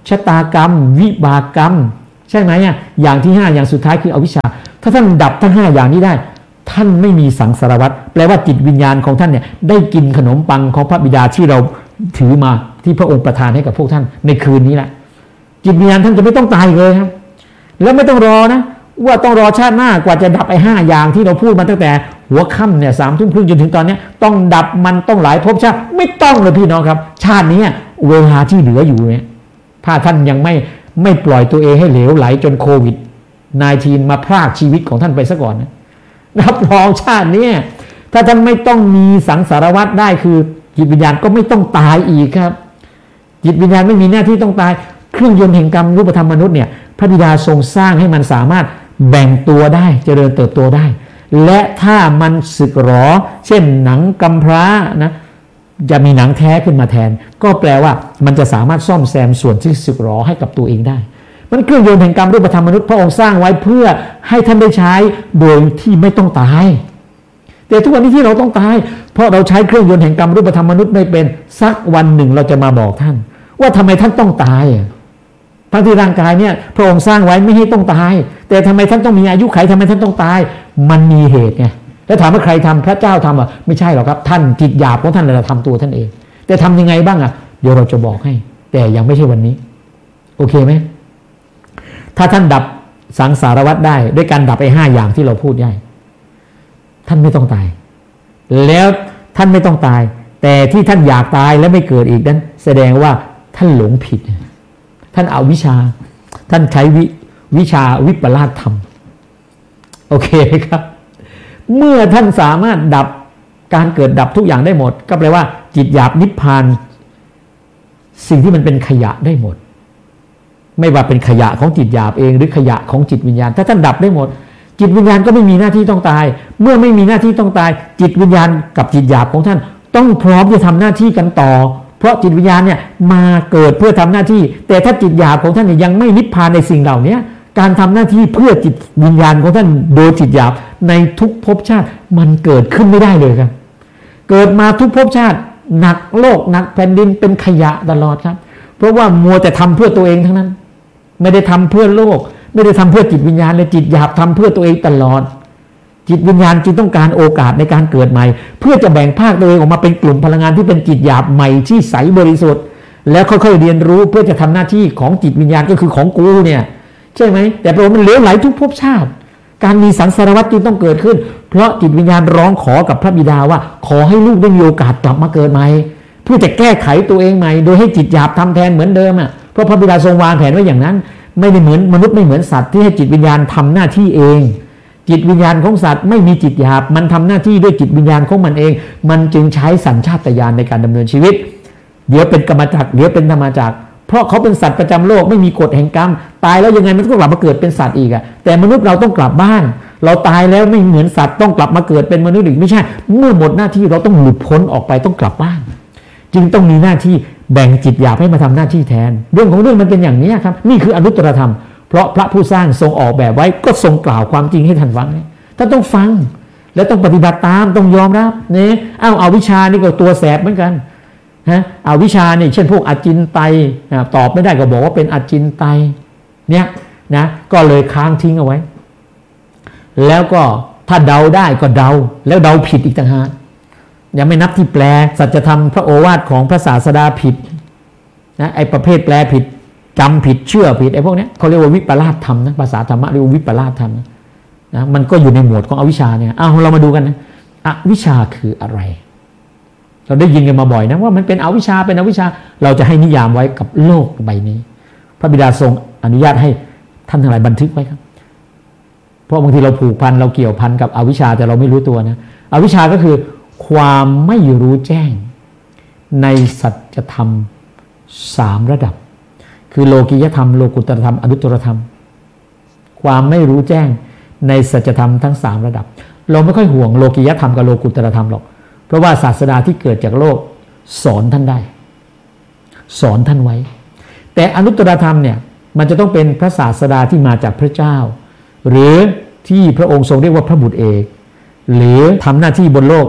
ชะตากรรมวิบากกรรมใช่ไหมอ่ะอย่างที่ห้าอย่างสุดท้ายคืออวิชชาถ้าท่านดับทั้งห้าอย่างนี้ได้ท่านไม่มีสังสารวัฏแปลว่าจิตวิญญาณของท่านเนี่ยได้กินขนมปังของพระบิดาที่เราถือมาที่พระองค์ประทานให้กับพวกท่านในคืนนี้แหละจิตวิญญาณท่านจะไม่ต้องตายเลยครับแล้วไม่ต้องรอนะว่าต้องรอชาติหน้ากว่าจะดับไอ้ห้าอย่างที่เราพูดมาตั้งแต่หัวค่ำเนี่ยสามทุ่มครึ่งจนถึงตอนนี้ต้องดับมันต้องหลายภพชาติไม่ต้องเลยพี่น้องครับชาตินี้เวลาที่เหลืออยู่เนี่ยถ้าท่านยังไม่ไม่ปล่อยตัวเองให้เหลวไหลจนโควิด สิบเก้า มาพรากชีวิตของท่านไปซะก่อนนะรับรองชาตินี้ถ้าท่านไม่ต้องมีสังสารวัฏได้คือจิตวิญญาณก็ไม่ต้องตายอีกครับจิตวิญญาณไม่มีหน้าที่ต้องตายเครื่องยนต์แห่งกรรมรูปธรรมมนุษย์เนี่ยพระบิดาทรงสร้างให้มันสามารถแบ่งตัวได้เจริญเติบโตได้และถ้ามันสึกหรอเช่นหนังกำพร้านะจะมีหนังแท้ขึ้นมาแทนก็แปลว่ามันจะสามารถซ่อมแซมส่วนที่สึกหรอให้กับตัวเองได้มันเครื่องยนต์แห่งกรรมรูปธรรมมนุษย์พระองค์สร้างไว้เพื่อให้ท่านได้ใช้โดยที่ไม่ต้องตายแต่ทุกวันนี้ที่เราต้องตายเพราะเราใช้เครื่องยนต์แห่งกรรมรูปธรรมมนุษย์ไม่เป็นสักวันหนึ่งเราจะมาบอกท่านว่าทำไมท่านต้องตายทั้งที่ร่างกายเนี่ยพระองค์สร้างไว้ไม่ให้ต้องตายแต่ทำไมท่านต้องมีอายุขัยทำไมท่านต้องตายมันมีเหตุไงแล้วถามว่าใครทำพระเจ้าทำอ่ะไม่ใช่หรอกครับท่านจิตหยาบของท่านเราทำตัวท่านเองแต่ทำยังไงบ้างอ่ะเดี๋ยวเราจะบอกให้แต่ยังไม่ใช่วันนี้โอเคไหมถ้าท่านดับสังสารวัฏได้ด้วยการดับไอ้ห้าอย่างที่เราพูดได้ท่านไม่ต้องตายแล้วท่านไม่ต้องตายแต่ที่ท่านอยากตายและไม่เกิดอีกนั้นแสดงว่าท่านหลงผิดท่านเอาวิชาท่านใช้วิวิชาวิปลาสธรรมโอเคครับเมื่อท่านสามารถดับการเกิดดับทุกอย่างได้หมดก็แปลว่าจิตหยาบนิพพานสิ่งที่มันเป็นขยะได้หมดไม่ว่าเป็นขยะของจิตหยาบเองหรือขยะของจิตวิญญาณถ้าท่านดับได้หมดจิตวิญญาณก็ไม่มีหน้าที่ต้องตายเมื่อไม่มีหน้าที่ต้องตายจิตวิญญาณกับจิตหยาบของท่านต้องพร้อมจะทำหน้าที่กันต่อเพราะจิตวิญญาณเนี่ยมาเกิดเพื่อทำหน้าที่แต่ถ้าจิตหยาบของท่านยังไม่นิพพานในสิ่งเหล่านี้การทำหน้าที่เพื่อจิตวิญญาณของท่านโดยจิตหยาบในทุกภพชาติมันเกิดขึ้นไม่ได้เลยครับเกิดมาทุกภพชาติหนักโลกหนักแผ่นดินเป็นขยะตลอดครับเพราะว่ามัวแต่ทำเพื่อตัวเองทั้งนั้นไม่ได้ทำเพื่อโลกไม่ได้ทำเพื่อจิตวิญญาณเลยจิตหยาบทำเพื่อตัวเองตลอดจิตวิญญาณจึงต้องการโอกาสในการเกิดใหม่เพื่อจะแบ่งภาคตัวเองออกมาเป็นกลุ่มพลังงานที่เป็นจิตหยาบใหม่ที่ใสบริสุทธิ์แล้วค่อยๆเรียนรู้เพื่อจะทำหน้าที่ของจิตวิญญาณก็คือของกูเนี่ยใช่ไหมแต่เพราะมันเหลวไหลทุกภพชาติการมีสังสารวัฏจึงต้องเกิดขึ้นเพราะจิตวิญญาณร้องขอกับพระบิดาว่าขอให้ลูกได้มีโอกาสกลับมาเกิดใหม่เพื่อจะแก้ไขตัวเองใหม่โดยให้จิตหยาบทำแทนเหมือนเดิมอ่ะเพราะพระบิดาทรงวางแผนไว้อย่างนั้นไม่ได้เหมือนมนุษย์ไม่เหมือนสัตว์ที่ให้จิตวิญญาณทำหน้าที่เองจิตวิญญาณของสัตว์ไม่มีจิตหยาบมันทำหน้าที่ด้วยจิตวิญญาณของมันเองมันจึงใช้สัญชาตญาณในการดำเนินชีวิตเดี๋ยวเป็นกรรมจักรเดี๋ยวเป็นธรรมจักรเพราะเขาเป็นสัตว์ประจำโลกไม่มีกฎแห่งกรรมตายแล้วยังไงมันก็กลับมาเกิดเป็นสัตว์อีกอะแต่มนุษย์เราต้องกลับบ้านเราตายแล้วไม่เหมือนสัตว์ต้องกลับมาเกิดเป็นมนุษย์อีกไม่ใช่เมื่อหมดหน้าที่เราต้องหลุดพ้นออกไปต้องกลับบ้านจึงต้องมีหน้าที่แบ่งจิตหยาบให้มาทำหน้าที่แทนเรื่องของเรื่องมันเป็นอย่างนี้ครับนี่คืออนุตตรธรรมเพราะพระผู้สร้างทรงออกแบบไว้ก็ทรงกล่าวความจริงให้ท่านฟังท่านต้องฟังและต้องปฏิบัติตามต้องยอมรับเนี่ยอ้าวเอาวิชานี่ก็ตัวแสบเหมือนกันฮะเอาวิชานี่เช่นพวกอจินไตยตอบไม่ได้ก็บอกว่าเป็นอจินไตยเนี่ยนะก็เลยค้างทิ้งเอาไว้แล้วก็ถ้าเดาได้ก็เดาแล้วเดาผิดอีกต่างหากยังไม่นับที่แปลสัจธรรมพระโอวาทของพระศาสดาผิดนะไอ้ประเภทแปลผิดจำผิดเชื่อผิดไอ้พวกนี้เขาเรียกว่าวิปลาสธรรมนะภาษาธรรมะเรียกว่าวิปลาสธรรมนะมันก็อยู่ในหมวดของอวิชชาเนี่ยอ้าวเรามาดูกันนะอวิชชาคืออะไรเราได้ยินกันมาบ่อยนะว่ามันเป็นอวิชชาเป็นอวิชชาเราจะให้นิยามไว้กับโลกใบนี้พระบิดาทรงอนุญาตให้ท่านทั้งหลายบันทึกไว้ครับเพราะบางทีเราผูกพันเราเกี่ยวพันกับอวิชชาแต่เราไม่รู้ตัวนะอวิชชาก็คือความไม่รู้แจ้งในสัจธรรมสามระดับคือโลกิยธรรมโลกุตตรธรรมอนุตตรธรรมความไม่รู้แจ้งในสัจธรรมทั้งสามระดับเราไม่ค่อยห่วงโลกิยธรรมกับโลกุตตรธรรมหรอกเพราะว่าศาสดาที่เกิดจากโลกสอนท่านได้สอนท่านไว้แต่อนุตตรธรรมเนี่ยมันจะต้องเป็นพระศาสดาที่มาจากพระเจ้าหรือที่พระองค์ทรงเรียกว่าพระบุตรเอกหรือทำหน้าที่บนโลก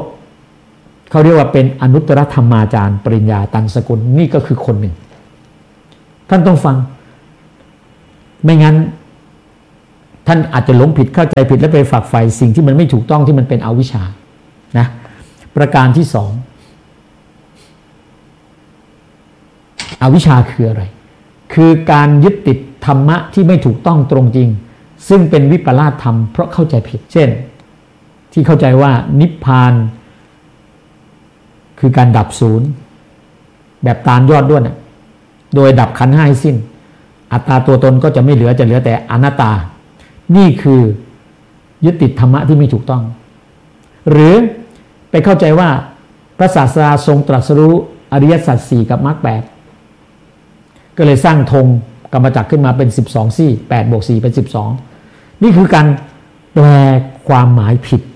เขาเรียกว่าเป็นอนุตตรธรรมาจารย์ปริญญาตันสกุลนี่ก็คือคนหนึ่งท่านต้องฟังไม่งั้นท่านอาจจะหลงผิดเข้าใจผิดและไปฝักใฝ่สิ่งที่มันไม่ถูกต้องที่มันเป็นอวิชชานะประการที่สองอวิชชาคืออะไรคือการยึดติดธรรมะที่ไม่ถูกต้องตรงจริงซึ่งเป็นวิปลาสธรรมเพราะเข้าใจผิดเช่นที่เข้าใจว่านิพพานคือการดับศูนย์แบบตาลยอดด้วนนะโดยดับขันธ์ห้าให้สิ้นอัตตาตัวตนก็จะไม่เหลือจะเหลือแต่อนัตตานี่คือยึดติดธรรมะที่ไม่ถูกต้องหรือไปเข้าใจว่าพระศาสดาทรงตรัสรู้อริยสัจสี่กับมรรคแปดก็เลยสร้างธงกรรมจักรขึ้นมาเป็นสิบสองซี่แปดบวกสี่เป็นสิบสองนี่คือการแปลความหมายผิด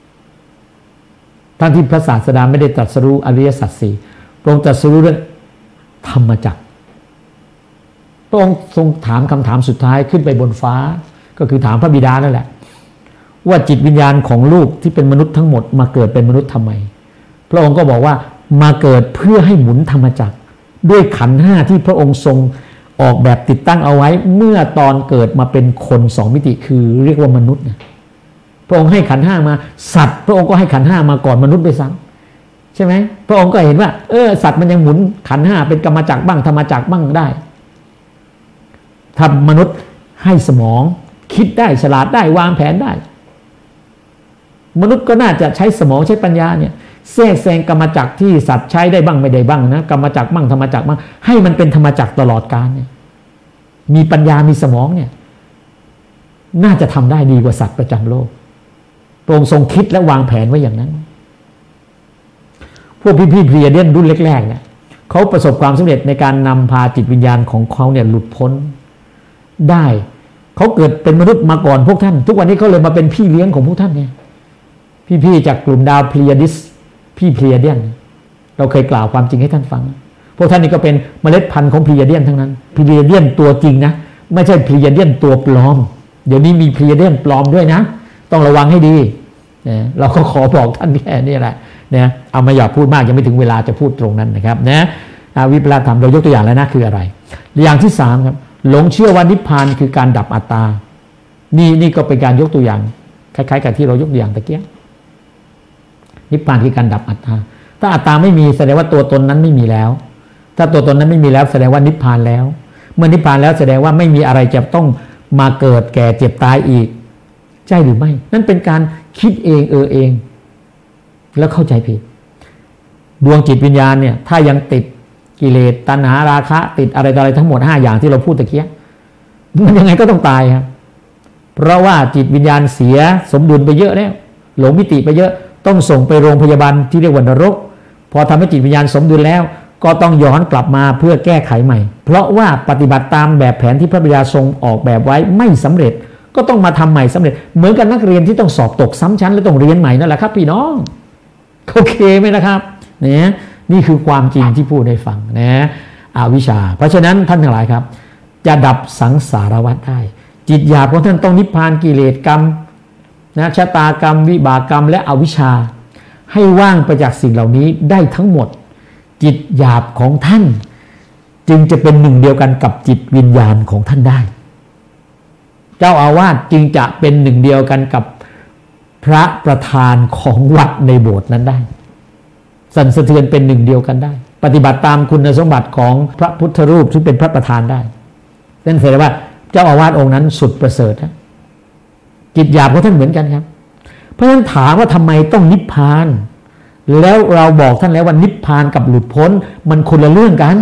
ทั้งที่พระศาสดาไม่ได้ตรัสรู้อริยสัจสี่พระองค์ตรัสรู้เรื่องธรรมจักรพระองค์ทรงถามคำถามสุดท้ายขึ้นไปบนฟ้าก็คือถามพระบิดานั่นแหละว่าจิตวิญญาณของลูกที่เป็นมนุษย์ทั้งหมดมาเกิดเป็นมนุษย์ทำไมพระองค์ก็บอกว่ามาเกิดเพื่อให้หมุนธรรมจักรด้วยขันธ์ห้าที่พระองค์ทรงออกแบบติดตั้งเอาไว้เมื่อตอนเกิดมาเป็นคนสองมิติคือเรียกว่ามนุษย์เนี่ยพระองค์ให้ขันธ์ห้ามาสัตว์พระองค์ก็ให้ขันธ์ห้ามาก่อนมนุษย์ด้วยซ้ำใช่ไหมพระองค์ก็เห็นว่าเออสัตว์มันยังหมุนขันธ์ห้าเป็นกรรมจักรบ้างธรรมจักรบ้างได้ถ้ามนุษย์ให้สมองคิดได้ฉลาดได้วางแผนได้มนุษย์ก็น่าจะใช้สมองใช้ปัญญาเนี่ยแทรกแซงกรรมจักรที่สัตว์ใช้ได้บ้างไม่ได้บ้างนะกรรมจักรบ้างธรรมจักรบ้างให้มันเป็นธรรมจักรตลอดกาลเนี่ยมีปัญญามีสมองเนี่ยน่าจะทำได้ดีกว่าสัตว์ประจำโลกพระองค์ทรงคิดและวางแผนไว้อย่างนั้นพวกพี่ๆเพลียเดียนรุ่นแรกๆเนี่ยเขาประสบความสำเร็จในการนำพาจิตวิญญาณของเขาเนี่ยหลุดพ้นได้เขาเกิดเป็นมนุษย์มาก่อนพวกท่านทุกวันนี้เขาเลยมาเป็นพี่เลี้ยงของพวกท่านเนี่ยพี่ๆจากกลุ่มดาวเพลียดิสพี่เพลียเดียนเราเคยกล่าวความจริงให้ท่านฟังพวกท่านนี่ก็เป็นเมล็ดพันธุ์ของเพลียเดียนทั้งนั้นเพลียเดียนตัวจริงนะไม่ใช่เพลียเดียนตัวปลอมเดี๋ยวนี้มีเพลียเดียนปลอมด้วยนะต้องระวังให้ดีนะเราก็ขอบอกท่านแค่นี้แหละนะเอามาอย่าพูดมากยังไม่ถึงเวลาจะพูดตรงนั้นนะครับนะวิปลาสธรรมเรายกตัวอย่างแล้วนะคืออะไรอย่างที่สามครับหลงเชื่อว่านิพพานคือการดับอัตตานี่นี่ก็เป็นการยกตัวอย่างคล้ายๆกับที่เรายกตัวอย่างตะเกียบนิพพานคือการดับอัตตาถ้าอัตตาไม่มีแสดงว่าตัวตนนั้นไม่มีแล้วถ้าตัวตนนั้นไม่มีแล้วแสดงว่านิพพานแล้วเมื่อนิพพานแล้วแสดงว่าไม่มีอะไรจะต้องมาเกิดแก่เจ็บตายอีกใช่หรือไม่นั่นเป็นการคิดเองเออเองแล้วเข้าใจผิดดวงจิตวิญญาณเนี่ยถ้ายังติดกิเลสตัณหาราคะติดอะไรอะไรทั้งหมดห้าอย่างที่เราพูดตะเกียบมันยังไงก็ต้องตายครับเพราะว่าจิตวิญญาณเสียสมดุลไปเยอะแล้วหลงมิติไปเยอะต้องส่งไปโรงพยาบาลที่เรียกว่านรกพอทำให้จิตวิญญาณสมดุลแล้วก็ต้องย้อนกลับมาเพื่อแก้ไขใหม่เพราะว่าปฏิบัติตามแบบแผนที่พระบิดาทรงออกแบบไว้ไม่สำเร็จก็ต้องมาทำใหม่สำเร็จเหมือนกับนักเรียนที่ต้องสอบตกซ้ำชั้นและต้องเรียนใหม่นั่นแหละครับพี่น้องโอเคไหมนะครับเนี่ยนี่คือความจริงที่พูดให้ฟังนะอวิชชาเพราะฉะนั้นท่านทั้งหลายครับจะดับสังสารวัฏได้จิตหยาบของท่านต้องนิพพานกิเลสกรรมนะชะตากรรมวิบากกรรมและอวิชชาให้ว่างไปจากสิ่งเหล่านี้ได้ทั้งหมดจิตหยาบของท่านจึงจะเป็นหนึ่งเดียวกันกับจิตวิญญาณของท่านได้เจ้าอาวาสจึงจะเป็นหนึ่งเดียวกันกับพระประธานของวัดในโบสถ์นั้นได้สั่นสะเทือนเป็นหนึ่งเดียวกันได้ปฏิบัติตามคุณสมบัติของพระพุทธรูปที่เป็นพระประธานได้นั่นแสดงว่าเจ้าอาวาสองค์นั้นสุดประเสริฐนะจิตหยาบของท่านเหมือนกันครับเพราะฉะนั้นถามว่าทำไมต้องนิพพานแล้วเราบอกท่านแล้วว่านิพพานกับหลุดพ้นมันคนละเรื่องกัน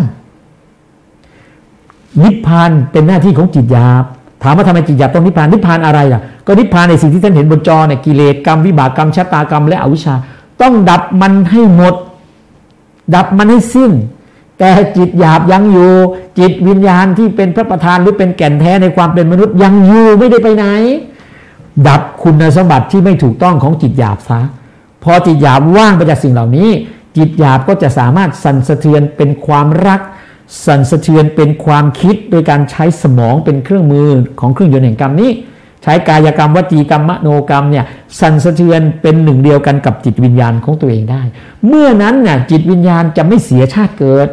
นิพพานเป็นหน้าที่ของจิตหยาบถามว่าทำไมจิตหยาบต้องนิพพานนิพพานอะไรล่ะก็นิพพานในสิ่งที่ท่านเห็นบนจอเนี่ยกิเลสกรรมวิบากกรรมชะตากรรมและอวิชชาต้องดับมันให้หมดดับมันให้สิ้นแต่จิตหยาบยังอยู่จิตวิญญาณที่เป็นพระประธานหรือเป็นแก่นแท้ในความเป็นมนุษย์ยังอยู่ไม่ได้ไปไหนดับคุณสมบัติที่ไม่ถูกต้องของจิตหยาบซะพอจิตหยาบว่างไปจากสิ่งเหล่านี้จิตหยาบก็จะสามารถสั่นสะเทือนเป็นความรักสั่นสะเทือนเป็นความคิดโดยการใช้สมองเป็นเครื่องมือของเครื่องยนต์แห่งกรรมนี้ใช้กายกรรมวจีกรรมมโนกรรมเนี่ยสั่นสะเทือนเป็นหนึ่งเดียวกันกับจิตวิญญาณของตัวเองได้เมื่อนั้นน่ะจิตวิญญาณจะไม่เสียชาติเกิด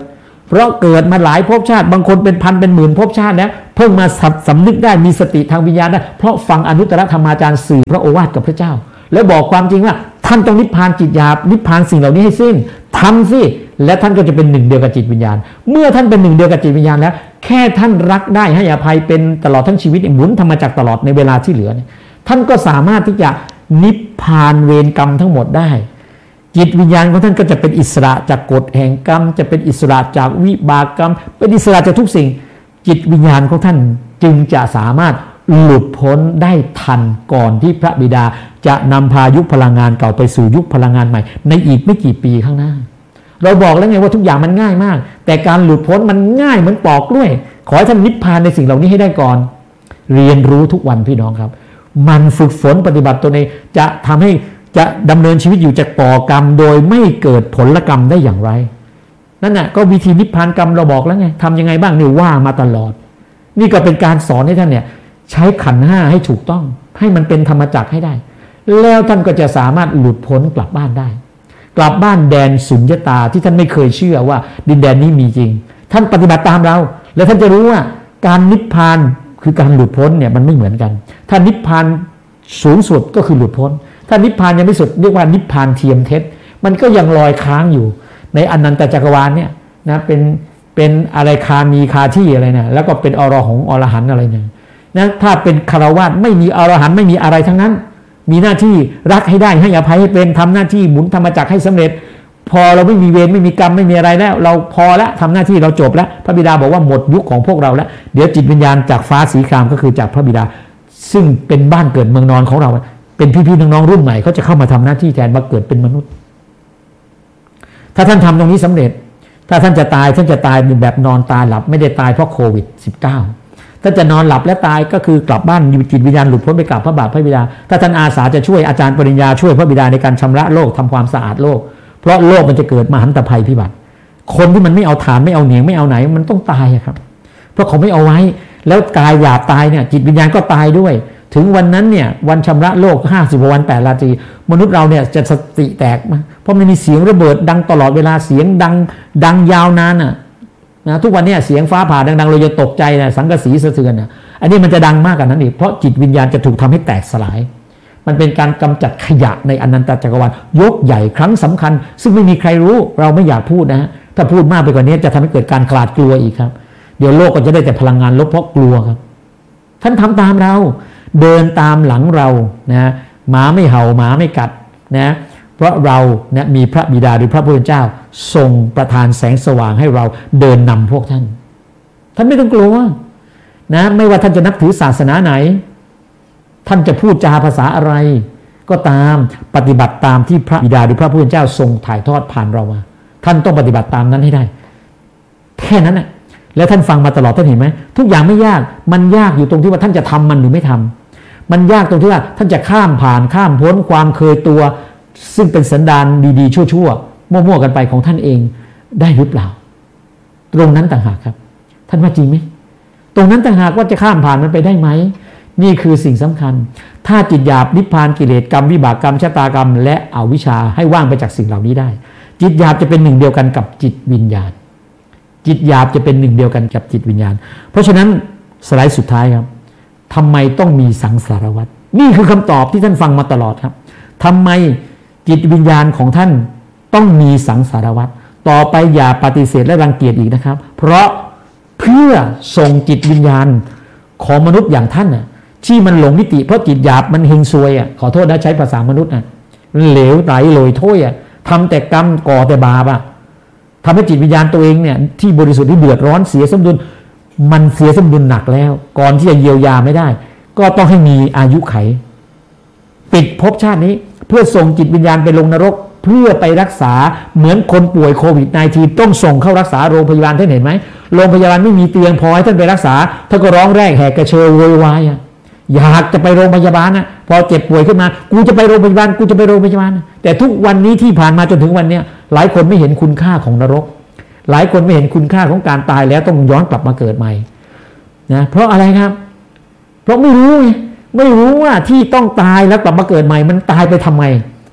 เพราะเกิดมาหลายภพชาติบางคนเป็นพันเป็นหมื่นภพชาติแล้วเพิ่งมาสำนึกได้มีสติทางวิญญาณได้เพราะฟังอนุตตรธรรมาจารย์สื่อพระโอวาทกับพระเจ้าแล้วบอกความจริงว่าท่านต้องนิพพานจิตหยาบนิพพานสิ่งเหล่านี้ให้สิ้นทำสิและท่านก็จะเป็นหนึ่งเดียวกับจิตวิญญาณเมื่อท่านเป็นหนึ่งเดียวกับจิตวิญญาณแล้วแค่ท่านรักได้ให้อภัยเป็นตลอดทั้งชีวิตหมุนธรรมจักรตลอดในเวลาที่เหลือเนี่ยท่านก็สามารถที่จะนิพพานเวรกรรมทั้งหมดได้จิตวิญญาณของท่านก็จะเป็นอิสระจากกฎแห่งกรรมจะเป็นอิสระจากวิบากกรรมเป็นอิสระจากทุกสิ่งจิตวิญญาณของท่านจึงจะสามารถหลุดพ้นได้ทันก่อนที่พระบิดาจะนำพายุคพลังงานเก่าไปสู่ยุคพลังงานใหม่ในอีกไม่กี่ปีข้างหน้าเราบอกแล้วไงว่าทุกอย่างมันง่ายมากแต่การหลุดพ้นมันง่ายเหมือนปอกกล้วยขอให้ท่านนิพพานในสิ่งเหล่านี้ให้ได้ก่อนเรียนรู้ทุกวันพี่น้องครับมันฝึกฝนปฏิบัติตัวเองจะทำให้จะดำเนินชีวิตอยู่จากก่อกรรมโดยไม่เกิดผลกรรมได้อย่างไรนั่นน่ะก็วิธีนิพพานกรรมเราบอกแล้วไงทำยังไงบ้างนี่ว่ามาตลอดนี่ก็เป็นการสอนให้ท่านเนี่ยใช้ขันธ์ห้าให้ถูกต้องให้มันเป็นธรรมจักรให้ได้แล้วท่านก็จะสามารถหลุดพ้นกลับบ้านได้กลับบ้านแดนสุญญตาที่ท่านไม่เคยเชื่อว่าดินแดนนี้มีจริงท่านปฏิบัติตามเราแล้วท่านจะรู้ว่าการนิพพานคือการหลุดพ้นเนี่ยมันไม่เหมือนกันถ้านิพพานสูงสุดก็คือหลุดพ้นถ้านิพพานยังไม่สุดเรียกว่านิพพานเทียมเท็จมันก็ยังลอยค้างอยู่ในอนันตจักรวาลเนี่ยนะเป็นเป็นอะไรคามีคาที่อะไรนะแล้วก็เป็นอรหงอรหันอะไรเนี่ยนะถ้าเป็นคารวะไม่มีอรหันไม่มีอะไรทั้งนั้นมีหน้าที่รักให้ได้ให้อภัยให้เป็นทำหน้าที่หมุนธรรมจักรให้สำเร็จพอเราไม่มีเวรไม่มีกรรมไม่มีอะไรแล้วเราพอแล้วทำหน้าที่เราจบแล้วพระบิดาบอกว่าหมดยุคของพวกเราแล้วเดี๋ยวจิตวิญญาณจากฟ้าสีครามก็คือจากพระบิดาซึ่งเป็นบ้านเกิดเมืองนอนของเราเป็นพี่ๆน้องๆรุ่นใหม่เขาจะเข้ามาทำหน้าที่แทนมาเกิดเป็นมนุษย์ถ้าท่านทำตรงนี้สำเร็จถ้าท่านจะตายท่านจะตายแบบนอนตายหลับไม่ได้ตายเพราะโควิด สิบเก้า ถ้าจะนอนหลับและตายก็คือกลับบ้านจิตวิญญาณหลุดพ้นไปกับพระบาทพระบิดาถ้าท่านอาสาจะช่วยอาจารย์ปริญญาช่วยพระบิดาในการชำระโลกทำความสะอาดโลกเพราะโลกมันจะเกิดมหันตภัยพิบัติคนที่มันไม่เอาฐานไม่เอาเหนียงไม่เอาไหนมันต้องตายครับเพราะเขาไม่เอาไว้แล้วกายหยาบตายเนี่ยจิตวิญญาณก็ตายด้วยถึงวันนั้นเนี่ยวันชำระโลกห้าสิบวันแปดราตรีมนุษย์เราเนี่ยจะสติแตกมาเพราะมันมีเสียงระเบิดดังตลอดเวลาเสียงดังดังยาวนานอ่ะนะทุกวันนี้เสียงฟ้าผ่าดังๆเราจะตกใจนะสังกะสีสะเทือนอ่ะอันนี้มันจะดังมากกว่านั้นอีกเพราะจิตวิญญาณจะถูกทำให้แตกสลายมันเป็นการกำจัดขยะในอนันตจักรวาลยกใหญ่ครั้งสำคัญซึ่งไม่มีใครรู้เราไม่อยากพูดนะฮะถ้าพูดมากไปกว่านี้จะทำให้เกิดการขลาดกลัวอีกครับเดี๋ยวโลกก็จะได้แต่พลังงานลบเพราะกลัวครับท่านทำตามเราเดินตามหลังเรานะหมาไม่เห่าหมาไม่กัดนะเพราะเรานะมีพระบิดาหรือพระพุทธเจ้าทรงประทานแสงสว่างให้เราเดินนำพวกท่านท่านไม่ต้องกลัวนะไม่ว่าท่านจะนับถือศาสนาไหนท่านจะพูดจาภาษาอะไรก็ตามปฏิบัติตามที่พระบิดาหรือพระพุทธเจ้าทรงถ่ายทอดผ่านเรามาท่านต้องปฏิบัติตามนั้นให้ได้แค่นั้นแหละแล้วท่านฟังมาตลอดท่านเห็นไหมทุกอย่างไม่ยากมันยากอยู่ตรงที่ว่าท่านจะทำมันหรือไม่ทำมันยากตรงที่ว่าท่านจะข้ามผ่านข้ามพ้นความเคยตัวซึ่งเป็นสันดานดีๆชั่วๆมั่วๆกันไปของท่านเองได้หรือเปล่าตรงนั้นต่างหากครับท่านว่าจริงไหมตรงนั้นต่างหากว่าจะข้ามผ่านมันไปได้ไหมนี่คือสิ่งสำคัญถ้าจิตหยาบนิพพานกิเลสกรรมวิบากกรรมชะตากรรมและอวิชชาให้ว่างไปจากสิ่งเหล่านี้ได้จิตหยาบจะเป็นหนึ่งเดียวกันกับจิตวิญญาณจิตหยาบจะเป็นหนึ่งเดียวกันกับจิตวิญญาณเพราะฉะนั้นสไลด์สุดท้ายครับทำไมต้องมีสังสารวัฏนี่คือคำตอบที่ท่านฟังมาตลอดครับทำไมจิตวิญญาณของท่านต้องมีสังสารวัฏต่อไปอย่าปฏิเสธและรังเกียจอีกนะครับเพราะเพื่อส่งจิตวิญญาณของมนุษย์อย่างท่านน่ะที่มันหลงมิติเพราะจิตหยาบมันเฮงซวยอ่ะขอโทษนะใช้ภาษามนุษย์อ่ะเหลวไหลลอยถ้วยอ่ะทำแต่กรรมก่อแต่บาปอ่ะทำให้จิตวิญญาณตัวเองเนี่ยที่บริสุทธิ์ที่เดือดร้อนเสียสมดุลมันเสียสมดุลหนักแล้วก่อนที่จะเยียวยาไม่ได้ก็ต้องให้มีอายุไขปิดภพชาตินี้เพื่อส่งจิตวิญญาณไปลงนรกเพื่อไปรักษาเหมือนคนป่วยโควิด สิบเก้า ต้องส่งเข้ารักษาโรงพยาบาลท่านเห็นไหมโรงพยาบาลไม่มีเตียงพอให้ท่านไปรักษาท่านก็ร้องแรกแหกกระเชอโวยวายอยากจะไปโรงพยาบาลนะพอเจ็บป่วยขึ้นมากูจะไปโรงพยาบาลกูจะไปโรงพยาบาลแต่ทุกวันนี้ที่ผ่านมาจนถึงวันนี้หลายคนไม่เห็นคุณค่าของนรกหลายคนไม่เห็นคุณค่าของการตายแล้วต้องย้อนกลับมาเกิดใหม่นะเพราะอะไรครับเพราะไม่รู้ไงไม่รู้ว่าที่ต้องตายแล้วกลับมาเกิดใหม่มันตายไปทำไม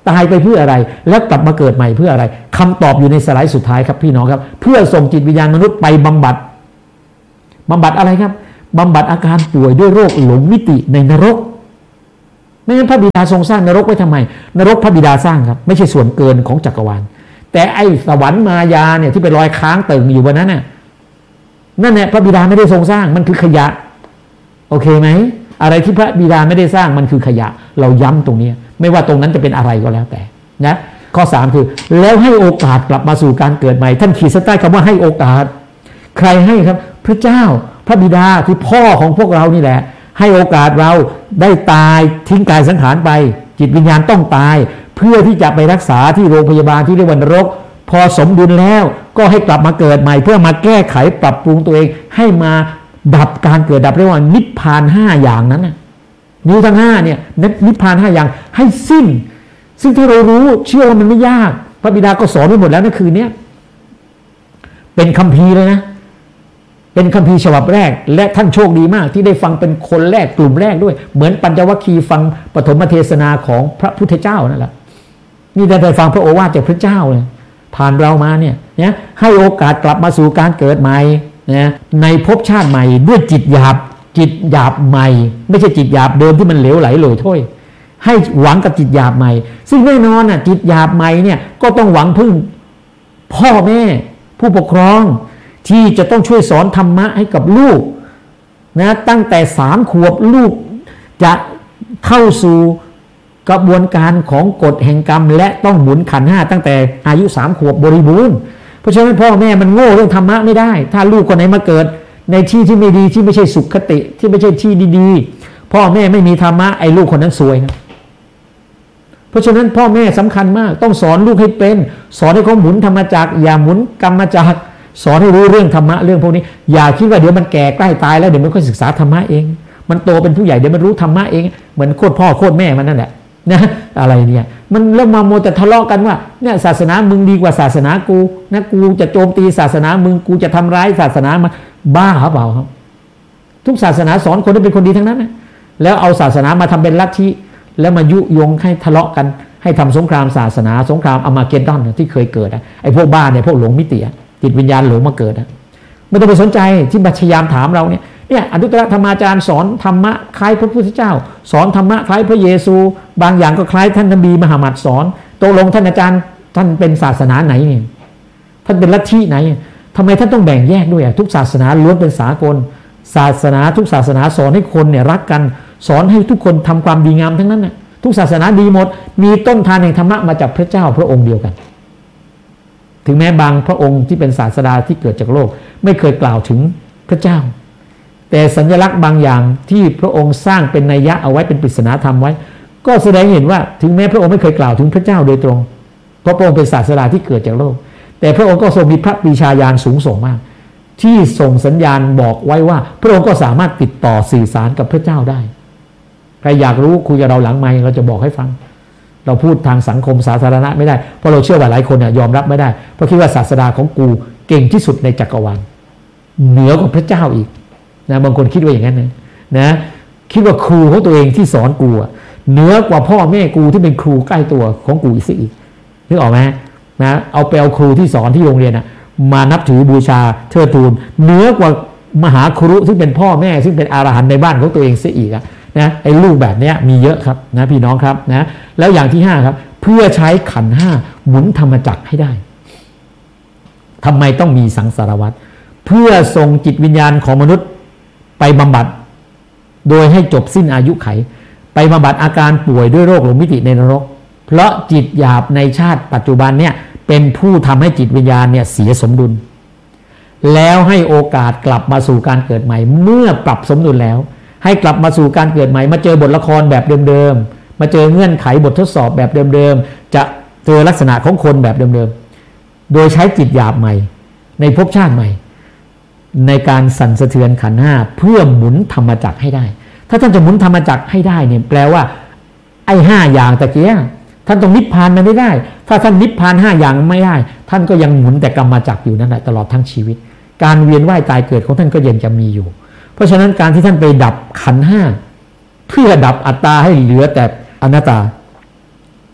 ตายไปเพื่ออะไรแล้วกลับมาเกิดใหม่เพื่ออะไรคำตอบอยู่ในสไลด์สุดท้ายครับพี่น้องครับเพื่อส่งจิตวิญญาณมนุษย์ไปบำบัดบำบัดอะไรครับบำบัดอาการป่วยด้วยโรคหลงมิติในนรกไม่งั้นพระบิดาทรงสร้างนรกไว้ทำไมนรกพระบิดาสร้างครับไม่ใช่ส่วนเกินของจักรวาลแต่ไอ้สวรรค์มายาเนี่ยที่ไปลอยค้างเติ่งอยู่บนนั้นน่ะนั่นแหละพระบิดาไม่ได้ทรงสร้างมันคือขยะโอเคไหมอะไรที่พระบิดาไม่ได้สร้างมันคือขยะเราย้ำตรงนี้ไม่ว่าตรงนั้นจะเป็นอะไรก็แล้วแต่นะข้อสามคือแล้วให้โอกาสกลับมาสู่การเกิดใหม่ท่านขีดเส้นใต้คำว่าให้โอกาสใครให้ครับพระเจ้าพระบิดาคือพ่อของพวกเรานี่แหละให้โอกาสเราได้ตายทิ้งกายสังขารไปจิตวิญญาณต้องตายเพื่อที่จะไปรักษาที่โรงพยาบาลที่เรียกว่านรกพอสมดุลแล้วก็ให้กลับมาเกิดใหม่เพื่อมาแก้ไขปรับปรุงตัวเองให้มาดับการเกิดดับเรียกว่านิพพานห้าอย่างนั้นนะนิ้วทั้งห้าเนี่ยนิพพานห้าอย่างให้สิ้นซึ่งถ้าเรารู้เชื่อว่ามันไม่ยากพระบิดาก็สอนไว้หมดแล้วนะคืนนี้เป็นคัมภีร์เลยนะเป็นคัมภีร์ฉบับแรกและท่านโชคดีมากที่ได้ฟังเป็นคนแรกกลุ่มแรกด้วยเหมือนปัญจวัคคีย์ฟังปฐมเทศนาของพระพุทธเจ้านั่นแหละนี่ได้ฟังพระโอวาทจากพระเจ้าเลยผ่านเรามาเนี่ยนะให้โอกาสกลับมาสู่การเกิดใหม่นะในภพชาติใหม่ด้วยจิตหยาบจิตหยาบใหม่ไม่ใช่จิตหยาบเดิมที่มันเหลวไหลโลอยถ้วยให้หวังกับจิตหยาบใหม่ซึ่งแน่นอนอ่ะจิตหยาบใหม่เนี่ยก็ต้องหวังพึ่งพ่อแม่ผู้ปกครองที่จะต้องช่วยสอนธรรมะให้กับลูกนะตั้งแต่สามขวบลูกจะเข้าสู่กระบวนการของกฎแห่งกรรมและต้องหมุนขันธ์ห้าตั้งแต่อายุสามขวบบริบูรณ์เพราะฉะนั้นพ่อแม่มันโง่เรื่องธรรมะไม่ได้ถ้าลูกคนไหนมาเกิดในที่ที่ไม่ดีที่ไม่ใช่สุขคติที่ไม่ใช่ที่ดีๆพ่อแม่ไม่มีธรรมะไอ้ลูกคนนั้นซวยนะเพราะฉะนั้นพ่อแม่สำคัญมากต้องสอนลูกให้เป็นสอนให้เขาหมุนธรรมจักรอย่าหมุนกรรมจักรสอนให้รู้เรื่องธรรมะเรื่องพวกนี้อย่าคิดว่าเดี๋ยวมันแก่ใกล้ตายแล้วเดี๋ยวมันค่อยศึกษาธรรมะเองมันโตเป็นผู้ใหญ่เดี๋ยวมันรู้ธรรมะเองเหมือนโคตรพ่อโคตรแม่มันนั่นแหละนะอะไรเนี่ยมันเริ่มมาโมแต่ทะเลาะกันว่าเนี่ยศาสนามึงดีกว่าศาสนากูนะกูจะโจมตีศาสนามึงกูจะทำร้ายศาสนามันบ้าหรือเปล่าครับทุกศาสนาสอนคนให้เป็นคนดีทั้งนั้นนะแล้วเอาศาสนามาทำเป็นลัทธิแล้วมายุยงให้ทะเลาะกันให้ทำสงครามศาสนาสงครามอามาเกดดอนที่เคยเกิดอะไอ้พวกบ้าเนี่ยพวกหลงมิติจิตวิญญาณหลงมาเกิดอะไม่ต้องไปสนใจที่มาพยายามถามเราเนี่ยเนี่ยอนุตตรธรรมาจารย์สอนธรรมะคล้ายพระพุทธเจ้าสอนธรรมะคล้ายพระเยซูบางอย่างก็คล้ายท่านนบีมหามัดสอนตกลงท่านอาจารย์ท่านเป็นศาสนาไหนเนี่ยท่านเป็นลัทธิไหนทำไมท่านต้องแบ่งแยกด้วยทุกศาสนาล้วนเป็นสากลศาสนาทุกศาสนาสอนให้คนเนี่ยรักกันสอนให้ทุกคนทำความดีงามทั้งนั้นนะทุกศาสนาดีหมดมีต้นทานแห่งธรรมะมาจากพระเจ้าพระองค์เดียวกันถึงแม้บางพระองค์ที่เป็นศาสดาที่เกิดจากโลกไม่เคยกล่าวถึงพระเจ้าแต่สัญลักษณ์บางอย่างที่พระองค์สร้างเป็นนัยยะเอาไว้เป็นปริศนาธรรมไว้ก็แสดงเห็นว่าถึงแม้พระองค์ไม่เคยกล่าวถึงพระเจ้าโดยตรงเพราะพระองค์เป็นศาสดาที่เกิดจากโลกแต่พระองค์ก็ทรงมีพระปรีชาญาณสูงส่งมากที่ส่งสัญญาณบอกไว้ว่าพระองค์ก็สามารถติดต่อสื่อสารกับพระเจ้าได้ใครอยากรู้คุยกับเราหลังไมค์เราจะบอกให้ฟังเราพูดทางสังคมสาธารณะไม่ได้เพราะเราเชื่อว่าหลายคนเนี่ยยอมรับไม่ได้เพราะคิดว่าศาสดาของกูเก่งที่สุดในจักรวาลเหนือกว่าพระเจ้าอีกนะบางคนคิดว่าอย่างนั้นนะนะคิดว่าครูของตัวเองที่สอนกูอ่ะเหนือกว่าพ่อแม่กูที่เป็นครูใกล้ตัวของกูอีกสิอีกนึกออกไหมนะเอาไปเอาครูที่สอนที่โรงเรียนอ่ะมานับถือบูชาเทิดทูนเหนือกว่ามหาครุซึ่งเป็นพ่อแม่ซึ่งเป็นอรหันต์ในบ้านของตัวเองเสียอีกอ่ะนะไอ้ลูกแบบนี้มีเยอะครับนะพี่น้องครับนะแล้วอย่างที่ห้าครับเพื่อใช้ขันธ์ห้าหมุนธรรมจักรให้ได้ทำไมต้องมีสังสารวัฏเพื่อส่งจิตวิญญาณของมนุษย์ไปบำบัดโดยให้จบสิ้นอายุไขไปบำบัดอาการป่วยด้วยโรคหลงมิติในนรกเพราะจิตหยาบในชาติปัจจุบันเนี่ยเป็นผู้ทำให้จิตวิญญาณเนี่ยเสียสมดุลแล้วให้โอกาสกลับมาสู่การเกิดใหม่เมื่อปรับสมดุลแล้วให้กลับมาสู่การเกิดใหม่มาเจอบทละครแบบเดิมๆมาเจอเงื่อนไขบททดสอบแบบเดิมๆจะเจอลักษณะของคนแบบเดิมๆโดยใช้จิตหยาบใหม่ในภพชาติใหม่ในการสั่นสะเทือนขันธ์ห้าเพื่อหมุนธรรมจักรให้ได้ถ้าท่านจะหมุนธรรมจักรให้ได้เนี่ยแปลว่าไอ้ห้าอย่างตะเกียท่านต้องนิพพานมันไม่ได้ถ้าท่านนิพพานห้าอย่างไม่ได้ท่านก็ยังหมุนแต่กรรมจักรอยู่นั่นแหละตลอดทั้งชีวิตการเวียนว่ายตายเกิดของท่านก็ยังจะมีอยู่เพราะฉะนั้นการที่ท่านไปดับขันธ์ห้าเพื่อดับอัตตาให้เหลือแต่อนัตตา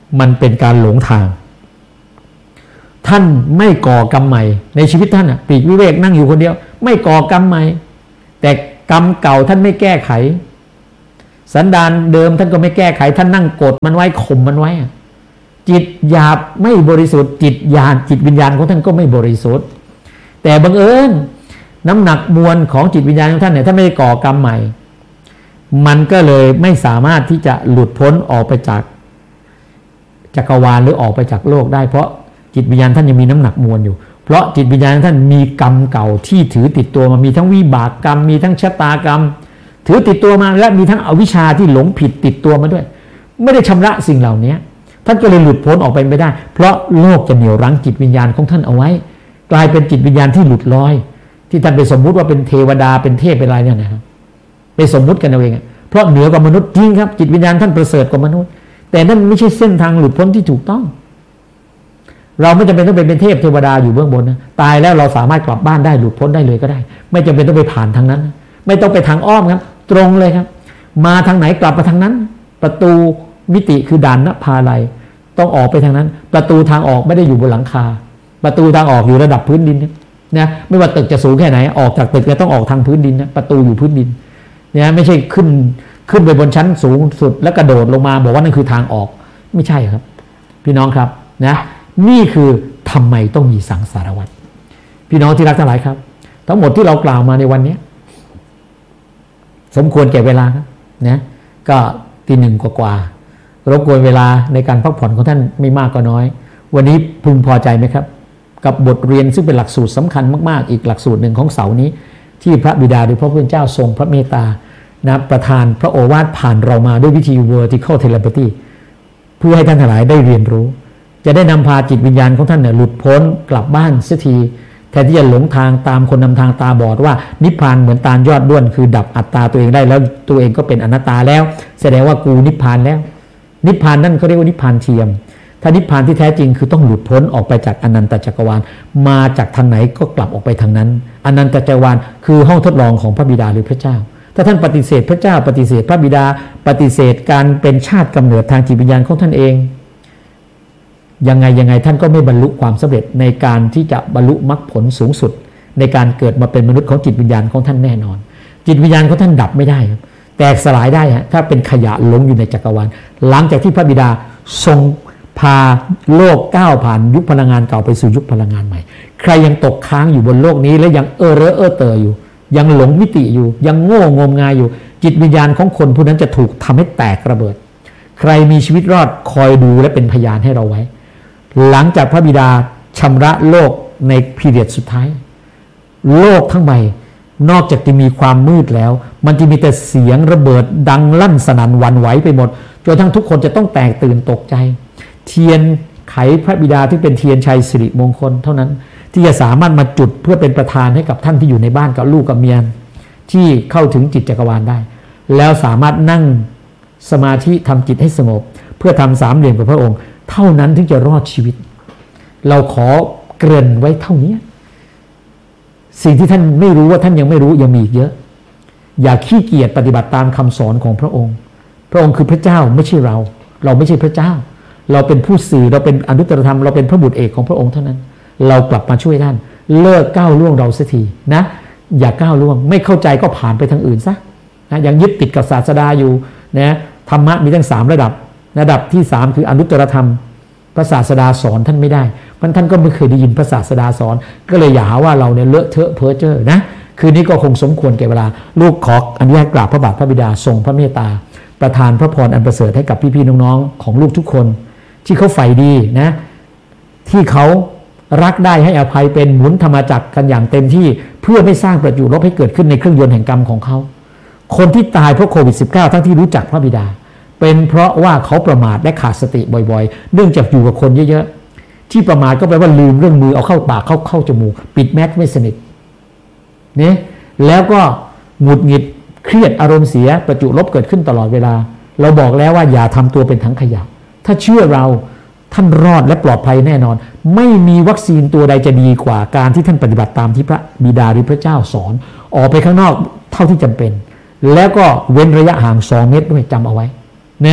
มันเป็นการหลงทางท่านไม่ก่อกรรมใหม่ในชีวิตท่านอ่ะปลีกวิเวกนั่งอยู่คนเดียวไม่ก่อกรรมใหม่แต่กรรมเก่าท่านไม่แก้ไขสันดานเดิมท่านก็ไม่แก้ไขท่านนั่งกดมันไว้ข่มมันไว้จิตหยาบไม่บริสุทธิ์จิตญาณจิตวิญญาณของท่านก็ไม่บริสุทธิ์แต่บังเอิญน้ำหนักมวลของจิตวิญญาณของท่านเนี่ยถ้าไม่ได้ก่อกรรมใหม่มันก็เลยไม่สามารถที่จะหลุดพ้นออกไปจากจักรวาลหรือออกไปจากโลกได้เพราะจิตวิญญาณท่านยังมีน้ำหนักมวลอยู่เพราะจิตวิญญาณท่านมีกรรมเก่าที่ถือติดตัวมามีทั้งวิบากกรรมมีทั้งชะตากรรมถือติดตัวมาและมีทั้งอวิชชาที่หลงผิดติดตัวมาด้วยไม่ได้ชำระสิ่งเหล่านี้ท่านก็เลยหลุดพ้นออกไปไม่ได้เพราะโลกจะเหนี่ยวรั้งจิตวิญญาณของท่านเอาไว้กลายเป็นจิตวิญญาณที่หลุดลอยที่ท่านไปสมมุติว่าเป็นเทวดาเป็นเทพเป็นอะไรเนี่ยนะครับไปสมมุติกันเอาเองเพราะเหนือกว่ามนุษย์จริงครับจิตวิญญาณท่านประเสริฐกว่ามนุษย์แต่นั่นไม่ใช่เส้นทางหลุดพ้นที่ถูกต้องเราไม่จำเป็นต้องไปเป็นเทพเทวดาอยู่เบื้องบนนะตายแล้วเราสามารถกลับบ้านได้หลุดพ้นได้เลยก็ได้ไม่จำเป็นต้องไปผ่านทางนั้นไม่ต้องไปทางอ้อมครับตรงเลยครับมาทางไหนกลับมาทางนั้นประตูมิติคือด่านนภาลัยต้องออกไปทางนั้นประตูทางออกไม่ได้อยู่บนหลังคาประตูทางออกอยู่ระดับพื้นดินนะไม่ว่าตึกจะสูงแค่ไหนออกจากตึกแล้วต้องออกทางพื้นดินนะประตูอยู่พื้นดินเนี่ยไม่ใช่ขึ้นขึ้นไปบนชั้นสูงสุดแล้วกระโดดลงมาบอกว่านั่นคือทางออกไม่ใช่ครับพี่น้องครับนะนี่คือทำไมต้องมีสังสารวัฏพี่น้องที่รักทั้งหลายครับทั้งหมดที่เรากล่าวมาในวันนี้สมควรแก่เวลาครับนะก็ตีหนึ่งกว่าๆรบกวนเวลาในการพักผ่อนของท่านไม่มากก็น้อยวันนี้พึงพอใจไหมครับกับบทเรียนซึ่งเป็นหลักสูตรสำคัญมากๆอีกหลักสูตรหนึ่งของเสาร์นี้ที่พระบิดาหรือพระผู้เป็นเจ้าทรงพระเมตตานะประทานพระโอวาทผ่านเรามาด้วยวิธี vertical telepathy เพื่อให้ท่านทั้งหลายได้เรียนรู้จะได้นำพาจิตวิญญาณของท่านเนี่ยหลุดพ้นกลับบ้านเสียทีแทนที่จะหลงทางตามคนนำทางตาบอดว่านิพพานเหมือนตาลยอดด้วนคือดับอัตตาตัวเองได้แล้วตัวเองก็เป็นอนัตตาแล้วแสดงว่ากูนิพพานแล้วนิพพานนั่นเขาเรียกว่านิพพานเทียมถ้านิพพานที่แท้จริงคือต้องหลุดพ้นออกไปจากอนันตจักรวาลมาจากทางไหนก็กลับออกไปทางนั้นอนันตจักรวาลคือห้องทดลองของพระบิดาหรือพระเจ้าถ้าท่านปฏิเสธพระเจ้าปฏิเสธพระบิดาปฏิเสธการเป็นชาติกำเนิดทางจิตวิญญาณของท่านเองยังไงยังไงท่านก็ไม่บรรลุความสำเร็จในการที่จะบรรลุมรรคผลสูงสุดในการเกิดมาเป็นมนุษย์ของจิตวิญญาณของท่านแน่นอนจิตวิญญาณของท่านดับไม่ได้ครับแตกสลายได้ฮะถ้าเป็นขยะหลงอยู่ในจักรวาลหลังจากที่พระบิดาทรงพาโลกก้าวผ่านยุคพลังงานเก่าไปสู่ยุคพลังงานใหม่ใครยังตกค้างอยู่บนโลกนี้และยังเออเรอเออเตออยู่ยังหลงมิติอยู่ยังโง่งมงายอยู่จิตวิญญาณของคนผู้นั้นจะถูกทำให้แตกระเบิดใครมีชีวิตรอดคอยดูและเป็นพยานให้เราไว้หลังจากพระบิดาชำระโลกในพีเรียดสุดท้ายโลกทั้งใบนอกจากจะมีความมืดแล้วมันจะมีแต่เสียงระเบิดดังลั่นสนั่นหวั่นไหวไปหมดจนทั้งทุกคนจะต้องแตกตื่นตกใจเทียนไขพระบิดาที่เป็นเทียนชัยสิริมงคลเท่านั้นที่จะสามารถมาจุดเพื่อเป็นประธานให้กับท่านที่อยู่ในบ้านกับลูกกับเมียที่เข้าถึงจิตจักรวาลได้แล้วสามารถนั่งสมาธิทำจิตให้สงบเพื่อทำสามเหลี่ยมกับพระองค์เท่านั้นถึงจะรอดชีวิตเราขอเกริ่นไว้เท่านี้สิ่งที่ท่านไม่รู้ว่าท่านยังไม่รู้ยังมีอีกเยอะอย่าขี้เกียจปฏิบัติตามคำสอนของพระองค์พระองค์คือพระเจ้าไม่ใช่เราเราไม่ใช่พระเจ้าเราเป็นผู้สื่อเราเป็นอนุตตรธรรมเราเป็นพระบุตรเอกของพระองค์เท่านั้นเรากลับมาช่วยท่านเลิกก้าวล่วงเราเสียทีนะอย่าก้าวล่วงไม่เข้าใจก็ผ่านไปทางอื่นซะนะยังยึดติดกับศาสดาอยู่นะธรรมะมีทั้งสามระดับระดับที่สามคืออนุตตรธรรมพระศาสดาสอนท่านไม่ได้เพราะท่านก็ไม่เคยได้ยินพระศาสดาสอนก็เลยอย่าหาว่าเราเนี่ยเลอะเทอะเพ้อเจ้อนะคืนนี้ก็คงสมควรแก่เวลาลูกขออนุญาตกราบพระบาทพระบิดาทรงพระเมตตาประทานพระพรอันประเสริฐให้กับพี่ๆน้องๆของลูกทุกคนที่เขาใฝ่ดีนะที่เขารักได้ให้อภัยเป็นหมุนธรรมจักรกันอย่างเต็มที่เพื่อไม่สร้างประจุลบให้เกิดขึ้นในเครื่องยนต์แห่งกรรมของเขาคนที่ตายเพราะโควิด สิบเก้า ทั้งที่รู้จักพระบิดาเป็นเพราะว่าเขาประมาทและขาดสติบ่อยๆเนื่องจากอยู่กับคนเยอะๆที่ประมาทก็แปลว่าลืมเรื่องมือเอาเข้าปากเข้าเข้าจมูกปิดแมสไม่สนิทเนี่ยแล้วก็หงุดหงิดเครียดอารมณ์เสียประจุลบเกิดขึ้นตลอดเวลาเราบอกแล้วว่าอย่าทำตัวเป็นถังขยะถ้าเชื่อเราท่านรอดและปลอดภัยแน่นอนไม่มีวัคซีนตัวใดจะดีกว่าการที่ท่านปฏิบัติตามที่พระบิดาหรือพระเจ้าสอนออกไปข้างนอกเท่าที่จำเป็นแล้วก็เว้นระยะห่างสองเมตรด้วยจำเอาไว้นะ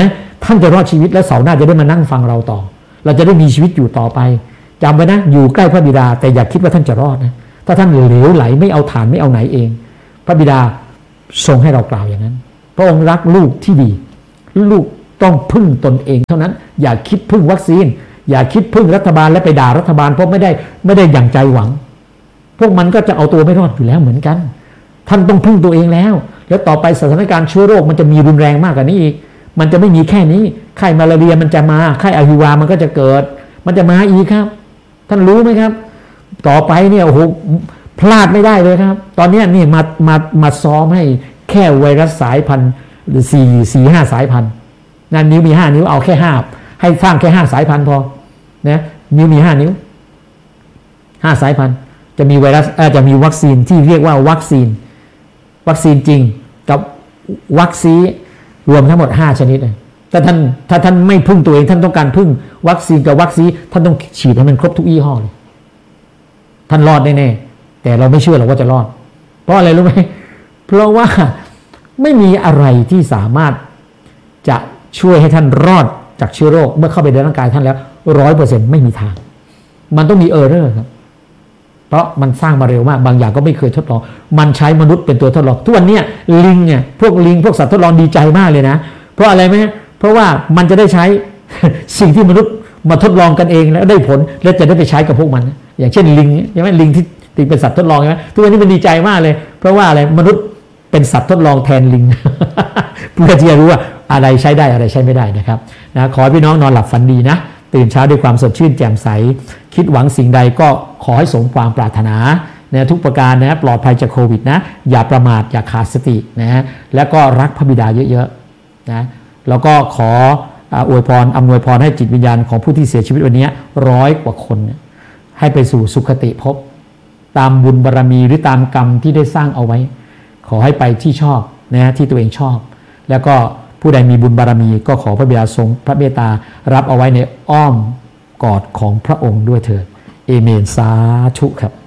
ท่านจะรอดชีวิตและเสาร์หน้าจะได้มานั่งฟังเราต่อเราจะได้มีชีวิตอยู่ต่อไปจำไว้นะอยู่ใกล้พระบิดาแต่อย่าคิดว่าท่านจะรอดนะถ้าท่านเหลวไหลไม่เอาฐานไม่เอาไหนเองพระบิดาทรงให้เรากล่าวอย่างนั้นพระองค์รักลูกที่ดีลูกต้องพึ่งตนเองเท่านั้นอย่าคิดพึ่งวัคซีนอย่าคิดพึ่งรัฐบาลและไปด่ารัฐบาลเพราะไม่ได้ไม่ได้อย่างใจหวังพวกมันก็จะเอาตัวไม่รอดอยู่แล้วเหมือนกันท่านต้องพึ่งตัวเองแล้วแล้วต่อไปสถานการณ์เชื้อโรคมันจะมีรุนแรงมากกว่านี้อีกมันจะไม่มีแค่นี้ไข้มาลาเรียมันจะมาไข้อะฮิวามันก็จะเกิดมันจะมาอีกครับท่านรู้ไหมครับต่อไปเนี่ยโอ้โหพลาดไม่ได้เลยครับตอนนี้นี่มามามาซ้อมให้แค่ไวรัสสายพันธุ์สี่สี่ห้าสายพันธุ์นั่นนิ้วมีห้านิ้วเอาแค่ห้าให้สร้างแค่ห้าสายพันธุ์พอนะนิ้วมีห้านิ้วห้าสายพันธุ์จะมีไวรัสจะมีวัคซีนที่เรียกว่าวัคซีนวัคซีนจริงกับวัคซีนรวมทั้งหมดห้าชนิดเลยถ้าท่านถ้าท่านไม่พึ่งตัวเองท่านต้องการพึ่งวัคซีนกับวัคซีนท่านต้องฉีดให้มันครบทุกยี่ห้อเลยท่านรอดแน่ๆแต่เราไม่เชื่อหรอกว่าจะรอดเพราะอะไรรู้ไหมเพราะว่าไม่มีอะไรที่สามารถจะช่วยให้ท่านรอดจากเชื้อโรคเมื่อเข้าไปในร่างกายท่านแล้วร้อยเปอร์เซ็นต์ไม่มีทางมันต้องมีเออร์เรอร์ครับเพราะมันสร้างมาเร็วมากบางอย่างก็ไม่เคยทดลองมันใช้มนุษย์เป็นตัวทดลองทุกวันนี้ลิงเนี่ยพวกลิงพวกสัตว์ทดลองดีใจมากเลยนะเพราะอะไรไหมเพราะว่ามันจะได้ใช้ สิ่งที่มนุษย์มาทดลองกันเองแล้วได้ผลแล้วจะได้ไปใช้กับพวกมันอย่างเช่นลิงใช่ไหมลิงที่ติเป็นสัตว์ทดลองใช่ไหมทุกวันนี้มันดีใจมากเลยเพราะว่าอะไรมนุษย์เป็นสัตว์ทดลองแทนลิง เพื่อที่จะรู้ว่าอะไรใช้ได้อะไรใช้ไม่ได้นะครับนะขอให้พี่น้องนอนหลับฝันดีนะตื่นเช้าด้วยความสดชื่นแจ่มใสคิดหวังสิ่งใดก็ขอให้สมความปรารถนานะทุกประการนะปลอดภัยจากโควิดนะอย่าประมาทอย่าขาดสตินะแล้วก็รักพระบิดาเยอะๆนะแล้วก็ขออวยพรอำนวยพรให้จิตวิญญาณของผู้ที่เสียชีวิตวันนี้ร้อยกว่าคนให้ไปสู่สุคติภพตามบุญบารมีหรือตามกรรมที่ได้สร้างเอาไว้ขอให้ไปที่ชอบนะที่ตัวเองชอบแล้วก็ผู้ใดมีบุญบารมีก็ขอพระบิดาทรงพระเมตตารับเอาไว้ในอ้อมกอดของพระองค์ด้วยเถิดเอเมนสาธุครับ